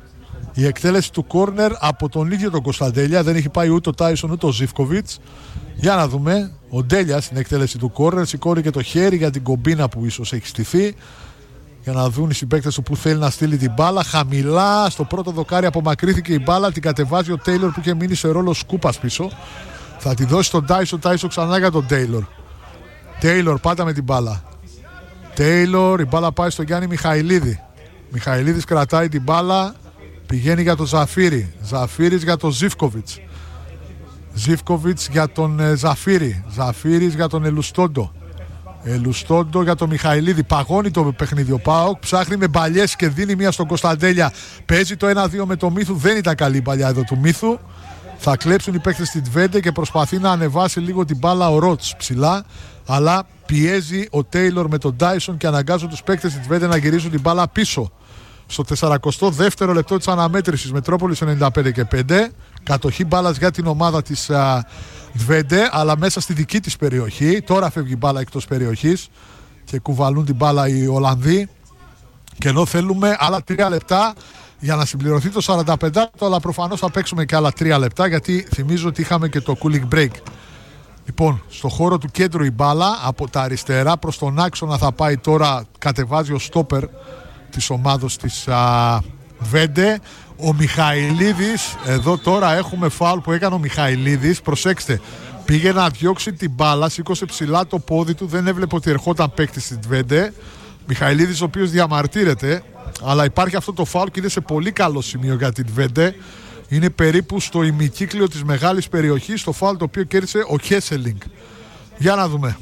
Speaker 1: Η εκτέλεση του κόρνερ από τον ίδιο τον Κωνσταντέλια. Δεν έχει πάει ούτε ο Τάισον ούτε ο Ζίβκοβιτς. Για να δούμε. Ο Ντέλια στην εκτέλεση του κόρνερ σηκώνει και το χέρι για την κομπίνα που ίσως έχει στηθεί. Για να δουν οι συμπαίκτες του που θέλει να στείλει την μπάλα. Χαμηλά στο πρώτο δοκάρι απομακρύθηκε η μπάλα. Την κατεβάζει ο Τέιλορ που είχε μείνει σε ρόλο σκούπας πίσω. Θα τη δώσει τον Τάισον. Τάισον ξανά για τον Τέιλορ. Τέιλορ πάντα με την μπάλα. Τέιλορ, η μπάλα πάει στον Γιάννη Μιχαηλίδη. Μιχαηλίδης κρατάει την μπάλα. Πηγαίνει για τον Ζαφύρη. Ζαφύρης για τον Ζίβκοβιτς. Ζίβκοβιτς για τον ε, Ζαφύρη. Ζαφύρης για τον Ελουστόντο. Ελουστόντο για τον Μιχαηλίδη. Παγώνει το παιχνίδι ο ΠΑΟΚ. Ψάχνει με μπαλιές και δίνει μία στον Κωνσταντέλια. Παίζει το ένα δύο με το Μίθου. Δεν ήταν καλή η παλιά εδώ του Μίθου. Θα κλέψουν οι παίκτες στην Τβέντε και προσπαθεί να ανεβάσει λίγο την μπάλα ο Ρότς ψηλά. Αλλά πιέζει ο Τέιλορ με τον Τάισον και αναγκάζουν τους παίκτες στην Τβέντε να γυρίζουν την μπάλα πίσω. Στο σαράντα δεύτερο λεπτό της αναμέτρησης, Μετρόπολης ενενήντα πέντε και πέντε. Κατοχή μπάλας για την ομάδα της Τβέντε, αλλά μέσα στη δική της περιοχή. Τώρα φεύγει η μπάλα εκτός περιοχής και κουβαλούν την μπάλα οι Ολλανδοί. Και ενώ θέλουμε άλλα τρία λεπτά για να συμπληρωθεί το σαράντα πέντε, αλλά προφανώς θα παίξουμε και άλλα τρία λεπτά, γιατί θυμίζω ότι είχαμε και το cooling break. Λοιπόν, στο χώρο του κέντρου η μπάλα από τα αριστερά προς τον άξονα θα πάει τώρα, κατεβάζει ο στόπερ της ομάδος της α, Βέντε, ο Μιχαηλίδης. Εδώ τώρα έχουμε φάουλ που έκανε ο Μιχαηλίδης. Προσέξτε, πήγε να διώξει την μπάλα, σήκωσε ψηλά το πόδι του, δεν έβλεπε ότι ερχόταν παίκτη στην Βέντε. Μιχαηλίδης ο οποίος διαμαρτύρεται, αλλά υπάρχει αυτό το φάουλ και είναι σε πολύ καλό σημείο για την Βέντε. Είναι περίπου στο ημικύκλιο της μεγάλης περιοχής, το φάουλ το οποίο κέρδισε ο Χέσελινγκ. Για να δούμε.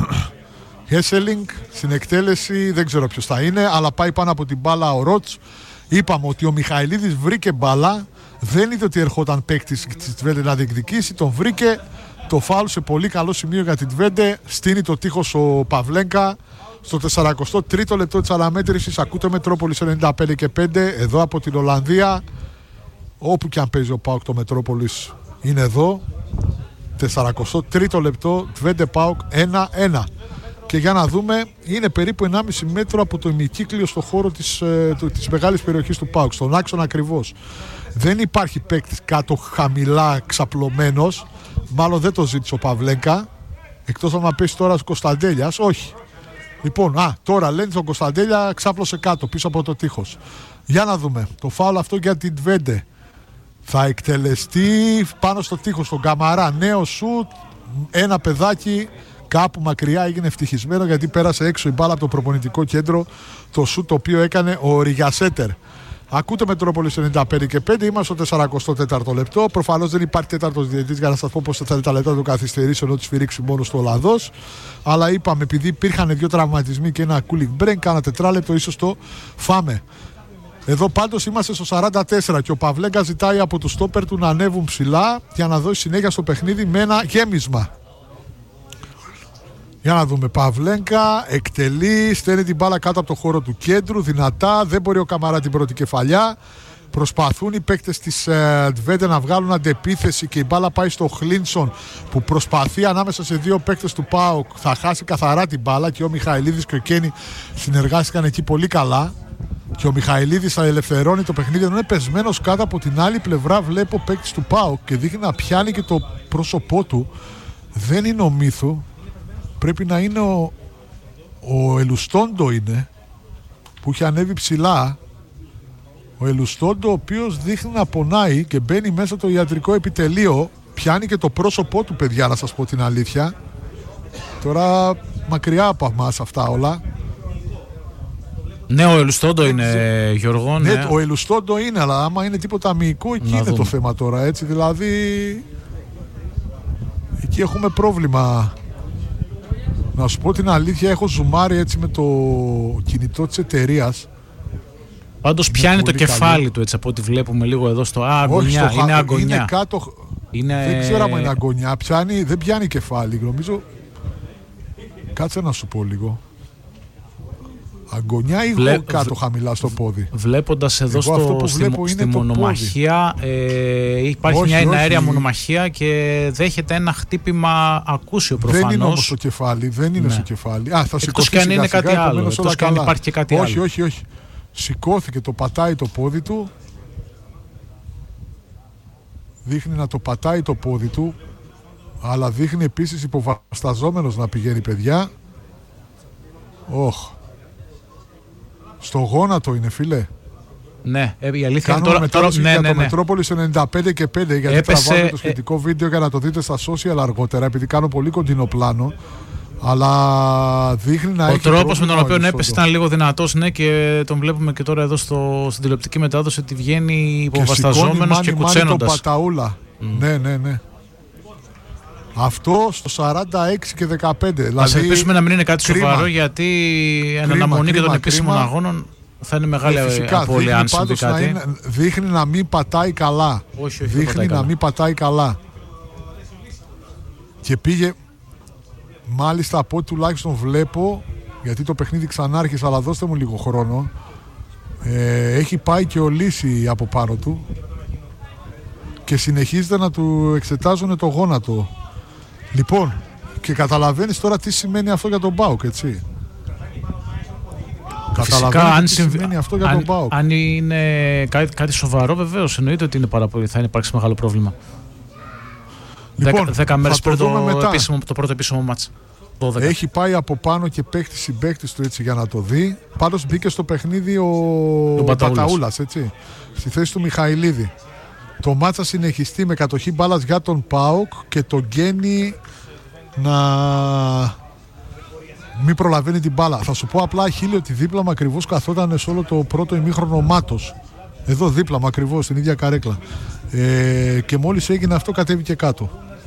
Speaker 1: Χέσελινγκ στην εκτέλεση, δεν ξέρω ποιος θα είναι, αλλά πάει πάνω από την μπάλα ο Ρότς. Είπαμε ότι ο Μιχαηλίδης βρήκε μπάλα, δεν είδε ότι ερχόταν παίκτης της Τβέντε να διεκδικήσει, τον βρήκε, το φάουλ σε πολύ καλό σημείο για την Τβέντε. Στείνει το τείχος ο Παυλένκα. Στο σαράντα τρίτο λεπτό της αναμέτρησης, ακούτε Μετρόπολης ενενήντα πέντε και πέντε, εδώ από την Ολλανδία. Όπου και αν παίζει ο ΠΑΟΚ, το Μετρόπολης είναι εδώ. σαράντα τρίτο λεπτό, Τβέντε ΠΑΟΚ ένα ένα. Και για να δούμε, είναι περίπου ενάμιση μέτρο από το ημικύκλιο στο χώρο της, ε, της μεγάλης περιοχής του ΠΑΟΚ, στον άξονα ακριβώς. Δεν υπάρχει παίκτης κάτω χαμηλά ξαπλωμένος. Μάλλον δεν το ζήτησε ο Παυλένκα. Εκτός αν πέσει τώρα ο Κωνσταντέλιας, όχι. Λοιπόν, α, τώρα λένε στον Κωνσταντέλια ξάπλωσε κάτω, πίσω από το τείχος. Για να δούμε. Το φάουλ αυτό για την Τβέντε θα εκτελεστεί πάνω στο τείχος, στον Καμαρά. Νέο σουτ, ένα παιδάκι κάπου μακριά έγινε ευτυχισμένο γιατί πέρασε έξω η μπάλα από το προπονητικό κέντρο. Το σουτ το οποίο έκανε ο Ριγιασέτερ. Ακούτε Μετρόπολης ενενήντα πέντε και πέντε, είμαστε στο σαράντα τέταρτο λεπτό. Προφανώς δεν υπάρχει τέταρτος διαιτητής για να σας πω πως θα θέλει τα λεπτά του καθυστερήσει ενώ τη σφυρίξει μόνο στο Ολλανδός. Αλλά είπαμε, επειδή υπήρχαν δύο τραυματισμοί και ένα cooling break, κάνα τετράλεπτο, ίσως το φάμε. Εδώ πάντως είμαστε στο σαράντα τέσσερα και ο Παυλέγκα ζητάει από τους στόπερ του να ανέβουν ψηλά για να δώσει συνέχεια στο παιχνίδι με ένα γέμισμα. Για να δούμε. Παυλένκα εκτελεί, στέλνει την μπάλα κάτω από το χώρο του κέντρου, δυνατά. Δεν μπορεί ο Καμαρά την πρώτη κεφαλιά. Προσπαθούν οι παίκτες της Twente να βγάλουν αντεπίθεση και η μπάλα πάει στο Χλίνσον που προσπαθεί ανάμεσα σε δύο παίκτες του ΠΑΟΚ. Θα χάσει καθαρά την μπάλα και ο Μιχαηλίδης και ο Κένι συνεργάστηκαν εκεί πολύ καλά. Και ο Μιχαηλίδης θα ελευθερώνει το παιχνίδι, ενώ είναι πεσμένος κάτω. Από την άλλη πλευρά βλέπω παίκτης του ΠΑΟΚ και δείχνει να πιάνει και το πρόσωπό του. Δεν είναι ο Μύθου. Πρέπει να είναι ο, ο Ελουστόντο είναι που έχει ανέβει ψηλά. Ο Ελουστόντο, ο οποίος δείχνει να πονάει και μπαίνει μέσα το ιατρικό επιτελείο. Πιάνει και το πρόσωπό του, παιδιά, να σας πω την αλήθεια. Τώρα μακριά από εμάς αυτά όλα.
Speaker 2: Ναι, ο Ελουστόντο είναι, Γιώργο.
Speaker 1: Ναι,
Speaker 2: ναι,
Speaker 1: ο Ελουστόντο είναι, αλλά άμα είναι τίποτα μυϊκό, εκεί να είναι δούμε. Το θέμα τώρα, έτσι. Δηλαδή, εκεί έχουμε πρόβλημα. Να σου πω την αλήθεια, έχω ζουμάρει έτσι με το κινητό της εταιρείας.
Speaker 2: Πάντως πιάνει το κεφάλι καλή. Του, έτσι από ό,τι βλέπουμε λίγο εδώ στο α, αγωνιά.
Speaker 1: Όχι,
Speaker 2: είναι αγωνιά.
Speaker 1: Είναι κάτω. Είναι... Δεν ξέρω αν είναι αγωνιά. Πιάνει, δεν πιάνει κεφάλι. Νομίζω. Κάτσε να σου πω λίγο. Αγωνιά ή Βλέ... κάτω χαμηλά στο πόδι.
Speaker 2: Βλέποντας εδώ εγώ στο, στη, στη μονομαχία ε, υπάρχει όχι, μια εναέρια όχι. μονομαχία και δέχεται ένα χτύπημα ακούσιο προφανώς.
Speaker 1: Δεν είναι όμως στο κεφάλι, δεν είναι ναι. στο κεφάλι. Α, θα
Speaker 2: εκτός και αν είναι κάτι σιγά, άλλο, εκτός και αν υπάρχει και κάτι
Speaker 1: όχι,
Speaker 2: άλλο.
Speaker 1: Όχι, όχι, όχι. Σηκώθηκε, το πατάει το πόδι του. Δείχνει να το πατάει το πόδι του. Αλλά δείχνει επίσης υποβασταζόμενος να πηγαίνει, παιδιά. Όχ. Στο γόνατο είναι, φίλε.
Speaker 2: Ναι, η αλήθεια
Speaker 1: είναι τώρα. τώρα ναι, για ναι, το ναι. Μετρόπολης ενενήντα πέντε και πέντε, γιατί έπεσε, τραβάμε το σχετικό ε... βίντεο για να το δείτε στα social αργότερα, επειδή κάνω πολύ κοντινό πλάνο. Αλλά δείχνει να ο έχει. Ο τρόπος με τον οποίο έπεσε ήταν λίγο δυνατός, ναι, και τον βλέπουμε και τώρα εδώ στο, στην τηλεοπτική μετάδοση ότι βγαίνει υποβασταζόμενος και, και κουτσένοντας. Και παταούλα. Mm. Ναι, ναι, ναι. Αυτό στο σαράντα έξι και δεκαπέντε.
Speaker 2: Δηλαδή, ας ελπίσουμε να μην είναι κάτι κρίμα. Σοβαρό, γιατί εν αναμονή και των επίσημων αγώνων θα είναι μεγάλη απώλεια αν συμβεί κάτι.
Speaker 1: Να είναι, δείχνει να μην πατάει καλά.
Speaker 2: Όχι, όχι,
Speaker 1: δείχνει να καλά. μην πατάει καλά. Και πήγε, μάλιστα από ό,τι τουλάχιστον βλέπω, γιατί το παιχνίδι ξανάρχισε, αλλά δώστε μου λίγο χρόνο. Ε, έχει πάει και ο Λύση από πάνω του και συνεχίζεται να του εξετάζουν το γόνατο. Λοιπόν, και καταλαβαίνεις τώρα τι σημαίνει αυτό για τον ΠΑΟΚ, έτσι.
Speaker 2: Φυσικά, αν
Speaker 1: τι συμβ... σημαίνει αυτό για
Speaker 2: αν,
Speaker 1: τον ΠΑΟΚ.
Speaker 2: Αν είναι κάτι, κάτι σοβαρό, βεβαίως εννοείται ότι είναι πάρα πολύ, θα υπάρξει μεγάλο πρόβλημα. Λοιπόν, δέκα μέρες πριν το, επίσημο, το πρώτο επίσημο μάτς. δώδεκα.
Speaker 1: Έχει πάει από πάνω και παίχτη συμπαίχτης του, έτσι, για να το δει. Πάντως μπήκε στο παιχνίδι ο, ο Παταούλας, έτσι, στη θέση του Μιχαηλίδη. Το μάτς θα συνεχιστεί με κατοχή μπάλας για τον ΠΑΟΚ και τον Γκένι να μην προλαβαίνει την μπάλα. Θα σου πω απλά, Χίλιο, ότι δίπλα μου ακριβώς καθόταν σε όλο το πρώτο ημίχρονο Μάτος. Εδώ δίπλα μου ακριβώς, στην ίδια καρέκλα. Ε, και μόλις έγινε αυτό κατέβηκε κάτω.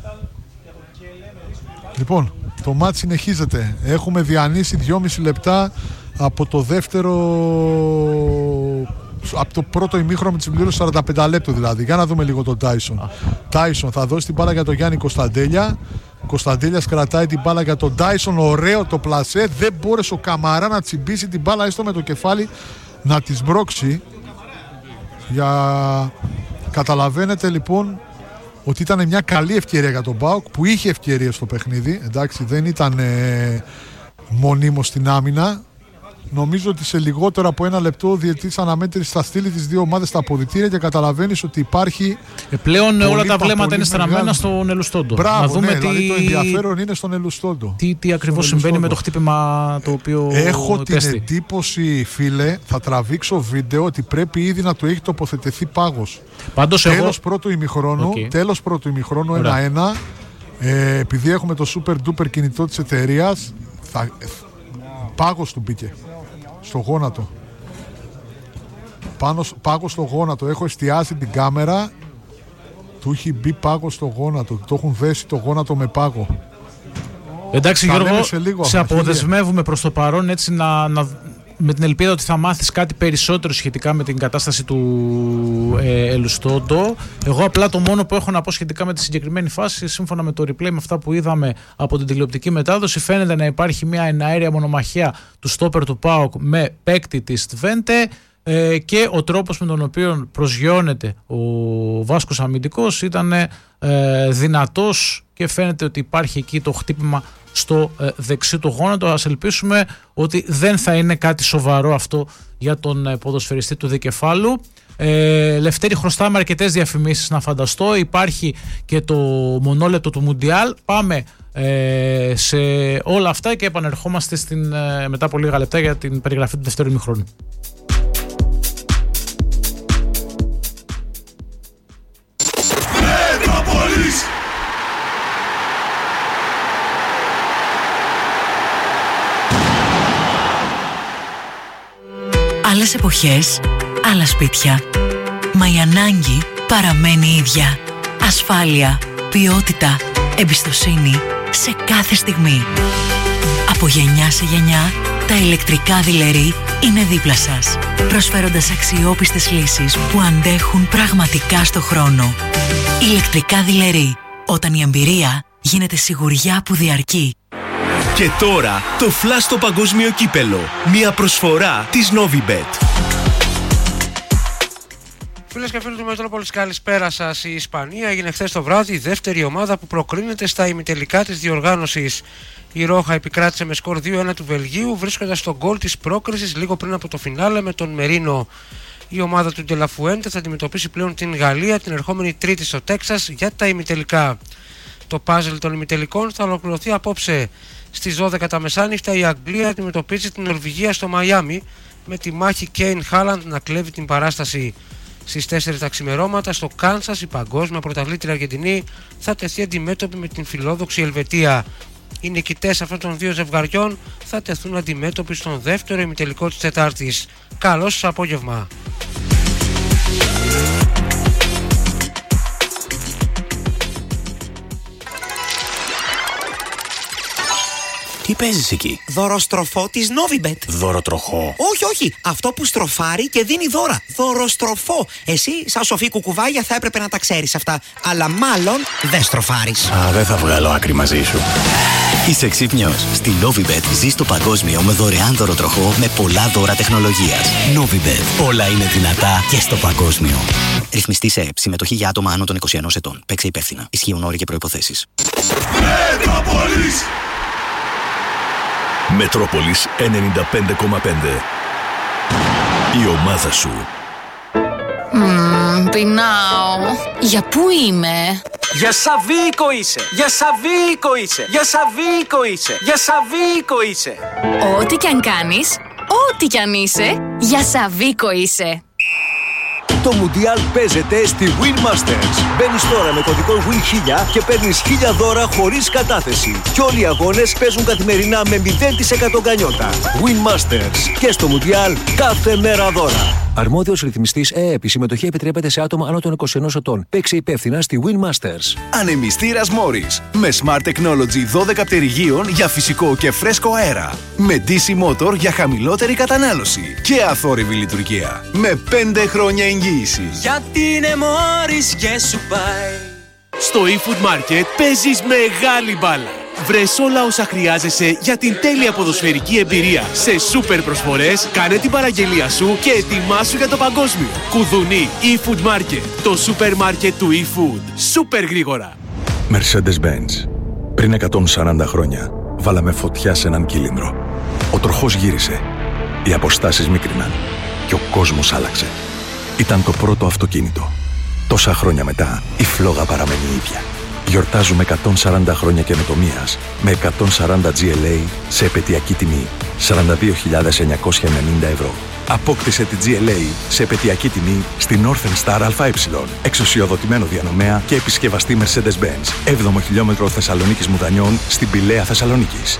Speaker 1: Λοιπόν, το μάτς συνεχίζεται. Έχουμε διανύσει δυόμιση λεπτά από το δεύτερο... από το πρώτο ημίχρονο με τη συμπλήρωση σαράντα πέντε λεπτό δηλαδή. Για να δούμε λίγο τον Τάισον. Τάισον θα δώσει την μπάλα για τον Γιάννη Κωνσταντέλια. Κωνσταντέλιας κρατάει την μπάλα για τον Τάισον. Ωραίο το πλασέ. Δεν μπόρεσε ο Καμαρά να τσιμπήσει την μπάλα έστω με το κεφάλι να τη σμπρώξει. Για... Καταλαβαίνετε λοιπόν ότι ήταν μια καλή ευκαιρία για τον ΠΑΟΚ που είχε ευκαιρίες στο παιχνίδι. Εντάξει, δεν ήταν ε, μονίμως στην άμυνα. Νομίζω ότι σε λιγότερο από ένα λεπτό ο διαιτητής αναμέτρηση θα στείλει τις δύο ομάδες στα αποδυτήρια και καταλαβαίνεις ότι υπάρχει.
Speaker 2: Ε, πλέον όλα τα βλέμματα είναι στραμμένα μεγάλο... στον Ελουστόντο.
Speaker 1: Μπράβο, να δούμε
Speaker 2: ναι,
Speaker 1: τι... δηλαδή το ενδιαφέρον είναι στον Ελουστόντο.
Speaker 2: Τι, τι ακριβώς συμβαίνει με το χτύπημα το οποίο.
Speaker 1: Έχω
Speaker 2: τέστη.
Speaker 1: την εντύπωση, φίλε, θα τραβήξω βίντεο ότι πρέπει ήδη να του έχει τοποθετηθεί πάγος.
Speaker 2: Πάντως
Speaker 1: τέλος
Speaker 2: εγώ...
Speaker 1: πρώτου ημιχρόνου, okay. τέλος πρώτου ημιχρόνου ένα ένα. Ε, επειδή έχουμε το super duper κινητό της εταιρείας, θα... πάγος του μπήκε. Στο γόνατο. Πάνω, πάγο στο γόνατο. Έχω εστιάσει την κάμερα. Του έχει μπει πάγο στο γόνατο. Το έχουν δέσει το γόνατο με πάγο.
Speaker 2: Εντάξει, Γιώργο, σε, λίγο, σε αποδεσμεύουμε προς το παρόν έτσι να, να με την ελπίδα ότι θα μάθεις κάτι περισσότερο σχετικά με την κατάσταση του ε, Ελουστόντο. Εγώ απλά το μόνο που έχω να πω σχετικά με τη συγκεκριμένη φάση, σύμφωνα με το replay, με αυτά που είδαμε από την τηλεοπτική μετάδοση, φαίνεται να υπάρχει μια εναέρια μονομαχία του στόπερ του ΠΑΟΚ με παίκτη της Τβέντε, ε, και ο τρόπος με τον οποίο προσγειώνεται ο Βάσκος αμυντικός ήταν ε, δυνατός και φαίνεται ότι υπάρχει εκεί το χτύπημα στο ε, δεξί του γόνατο. Ας ελπίσουμε ότι δεν θα είναι κάτι σοβαρό αυτό για τον ε, ποδοσφαιριστή του δικεφάλου. Ε, Λευτέρη, χρωστάμε αρκετές διαφημίσεις να φανταστώ. Υπάρχει και το μονόλεπτο του Μουντιάλ. Πάμε ε, σε όλα αυτά και επανερχόμαστε στην, ε, μετά από λίγα λεπτά για την περιγραφή του δεύτερου ημιχρόνου.
Speaker 3: Άλλες εποχές, άλλα σπίτια. Μα η ανάγκη παραμένει ίδια. Ασφάλεια, ποιότητα, εμπιστοσύνη σε κάθε στιγμή. Από γενιά σε γενιά, τα ηλεκτρικά δειλερί είναι δίπλα σας, προσφέροντας αξιόπιστες λύσεις που αντέχουν πραγματικά στο χρόνο. Ηλεκτρικά δειλερί, όταν η εμπειρία γίνεται σιγουριά που διαρκεί.
Speaker 4: Και τώρα το Flash στο παγκόσμιο κύπελο. Μια προσφορά της Novibet.
Speaker 5: Φίλες και φίλοι του Μετρόπολης, καλησπέρα σας. Η Ισπανία έγινε χθες το βράδυ η δεύτερη ομάδα που προκρίνεται στα ημιτελικά της διοργάνωσης. Η Ρόχα επικράτησε με σκορ δύο ένα του Βελγίου, βρίσκοντας τον γκολ της πρόκρισης λίγο πριν από το φινάλε με τον Μερίνο. Η ομάδα του Ντελαφουέντε θα αντιμετωπίσει πλέον την Γαλλία την ερχόμενη Τρίτη στο Τέξας για τα ημιτελικά. Το πάζελ των ημιτελικών θα ολοκληρωθεί απόψε. Στις δώδεκα τα μεσάνυχτα η Αγγλία αντιμετωπίζει την Νορβηγία στο Μαϊάμι, με τη μάχη Κέιν Χάλαντ να κλέβει την παράσταση. Στις τέσσερα τα ξημερώματα στο Κάνσας η παγκόσμια πρωταθλήτρια Αργεντινή θα τεθεί αντιμέτωπη με την φιλόδοξη Ελβετία. Οι νικητές αυτών των δύο ζευγαριών θα τεθούν αντιμέτωποι στον δεύτερο ημιτελικό της Τετάρτης. Καλό σας απόγευμα.
Speaker 6: Τι παίζεις εκεί?
Speaker 7: Δωροστροφό της Novibet.
Speaker 6: Δωροτροχό?
Speaker 7: Όχι, όχι. Αυτό που στροφάρει και δίνει δώρα. Δωροστροφό. Εσύ, σαν σοφή κουκουβάγια, θα έπρεπε να τα ξέρεις αυτά. Αλλά μάλλον δεν στροφάρεις.
Speaker 6: Α, δεν θα βγάλω άκρη μαζί σου. Είσαι ξύπνιος. Στη Novibet ζεις το παγκόσμιο με δωρεάν δωροτροχό με πολλά δώρα τεχνολογίας. Novibet. Όλα είναι δυνατά και στο παγκόσμιο. Ρυθμιστή σε ΕΕΠ. Συμμετοχή για άτομα άνω των είκοσι ενός ετών. Παίξε υπεύθυνα. Ισχύουν όροι και προϋποθέσεις.
Speaker 4: Μετρόπολης ενενήντα πέντε κόμμα πέντε. Η ομάδα σου.
Speaker 8: Μμμ, πεινάω. Για πού είμαι?
Speaker 9: Για Σαβίκο είσαι. Για Σαβίκο είσαι. Για Σαβίκο είσαι. Για Σαβίκο είσαι.
Speaker 8: Ό,τι κι αν κάνεις, ό,τι κι αν είσαι, για Σαβίκο είσαι.
Speaker 10: Το Μουντιάλ παίζεται στη Win Masters. Μπαίνεις τώρα με κωδικό Win χίλια και παίρνεις χίλια δώρα χωρίς κατάθεση. Και όλοι οι αγώνες παίζουν καθημερινά με μηδέν τοις εκατό γκανιότα. Win Masters. Και στο Μουντιάλ κάθε μέρα δώρα. Αρμόδιος ρυθμιστής ΕΕΠ. Η συμμετοχή επιτρέπεται σε άτομα άνω των είκοσι ενός ετών. Παίξε υπεύθυνα στη Win Masters.
Speaker 4: Ανεμιστήρας Morris. Με Smart Technology δώδεκα πτερυγίων για φυσικό και φρέσκο αέρα. Με ντι σι Motor για χαμηλότερη κατανάλωση. Και αθόρυβη λειτουργία. Με πέντε χρόνια εγγύηση.
Speaker 9: Γιατί είναι Morris και σου πάει.
Speaker 11: Στο eFood Market παίζεις μεγάλη μπάλα. Βρες όλα όσα χρειάζεσαι για την τέλεια ποδοσφαιρική εμπειρία. Σε σούπερ προσφορές, κάνε την παραγγελία σου και ετοιμάσου για το παγκόσμιο. Κουδουνί eFood Market, το σούπερ μάρκετ του eFood. Σούπερ γρήγορα.
Speaker 12: Mercedes-Benz. Πριν εκατόν σαράντα χρόνια, βάλαμε φωτιά σε έναν κύλινδρο. Ο τροχός γύρισε. Οι αποστάσεις μίκριναν. Και ο κόσμος άλλαξε. Ήταν το πρώτο αυτοκίνητο. Τόσα χρόνια μετά, η φλόγα παραμένει ίδια. Γιορτάζουμε εκατόν σαράντα χρόνια καινοτομίας με εκατόν σαράντα τζι ελ έι σε επαιτειακή τιμή σαράντα δύο χιλιάδες εννιακόσια ενενήντα ευρώ. Απόκτησε τη τζι ελ έι σε επαιτειακή τιμή στη Northern Star ΑΕ, εξουσιοδοτημένο διανομέα και επισκευαστή Mercedes-Benz, έβδομο χιλιόμετρο Θεσσαλονίκης Μουδανιών στην Πηλαία Θεσσαλονίκης.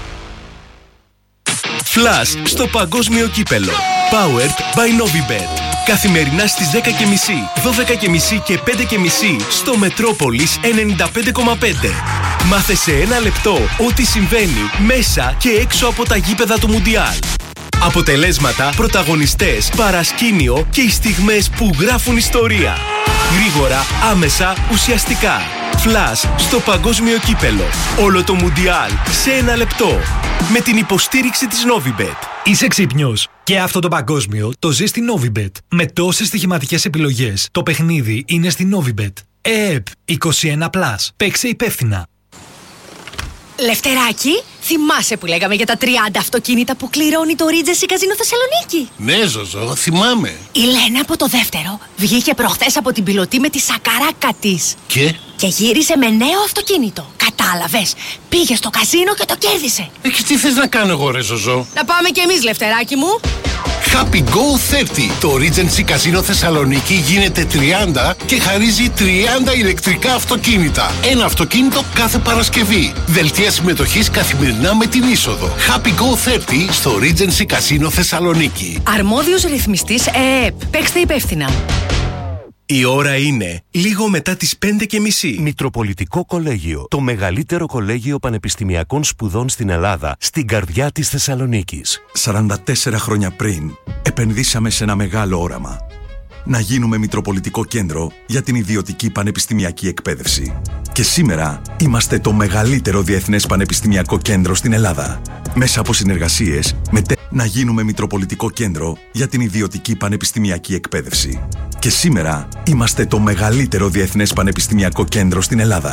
Speaker 4: Flash στο παγκόσμιο κύπελο. Powered by Novibet. Καθημερινά στις δέκα και μισή, δώδεκα και μισή και πέντε και μισή στο Μετρόπολης ενενήντα πέντε κόμμα πέντε. Μάθε σε ένα λεπτό ό,τι συμβαίνει μέσα και έξω από τα γήπεδα του Μουντιάλ.
Speaker 11: Αποτελέσματα, πρωταγωνιστές, παρασκήνιο και οι στιγμές που γράφουν ιστορία. Γρήγορα, άμεσα, ουσιαστικά. Φλας στο παγκόσμιο κύπελο. Όλο το Μουντιάλ σε ένα λεπτό. Με την υποστήριξη της Novibet.
Speaker 13: Είσαι ξύπνιος. Και αυτό το παγκόσμιο το ζει στη Novibet. Με τόσες στοιχηματικές επιλογές. Το παιχνίδι είναι στη Novibet. ΕΕΠ είκοσι ένα συν. Παίξε υπεύθυνα.
Speaker 14: Λευτεράκι, θυμάσαι που λέγαμε για τα τριάντα αυτοκίνητα που κληρώνει το Regency Casino Θεσσαλονίκη?
Speaker 15: Ναι, Ζωζό, θυμάμαι.
Speaker 14: Η Λένα από το δεύτερο βγήκε προχθές από την πιλωτή με τη σακαράκα της.
Speaker 15: Και?
Speaker 14: Και γύρισε με νέο αυτοκίνητο. Κατάλαβες, πήγε στο καζίνο και το κέρδισε.
Speaker 15: Ε, και τι θες να κάνω εγώ, ρε Ζωζό?
Speaker 14: Να πάμε κι εμείς, Λευτεράκι μου.
Speaker 15: Happy Go τριάντα. Το Regency Casino Θεσσαλονίκη γίνεται τριάντα και χαρίζει τριάντα ηλεκτρικά αυτοκίνητα. Ένα αυτοκίνητο κάθε Παρασκευή. Δελτία συμμετοχής καθημερινά με την είσοδο. Happy Go τριάντα στο Regency Casino Θεσσαλονίκη.
Speaker 14: Αρμόδιος ρυθμιστής ΕΕΠ. Παίξτε υπεύθυνα.
Speaker 11: Η ώρα είναι λίγο μετά τις πέντε και μισή.
Speaker 16: Μητροπολιτικό Κολέγιο. Το μεγαλύτερο κολέγιο πανεπιστημιακών σπουδών στην Ελλάδα, στην καρδιά της Θεσσαλονίκης.
Speaker 12: σαράντα τέσσερα χρόνια πριν, επενδύσαμε σε ένα μεγάλο όραμα. Να γίνουμε Μητροπολιτικό Κέντρο για την ιδιωτική πανεπιστημιακή εκπαίδευση. Και σήμερα είμαστε το μεγαλύτερο διεθνές πανεπιστημιακό κέντρο στην Ελλάδα. Μέσα από συνεργασίες με τε... να γίνουμε Μητροπολιτικό Κέντρο για την ιδιωτική πανεπιστημιακή εκπαίδευση. Και σήμερα είμαστε το μεγαλύτερο διεθνές πανεπιστημιακό κέντρο στην Ελλάδα.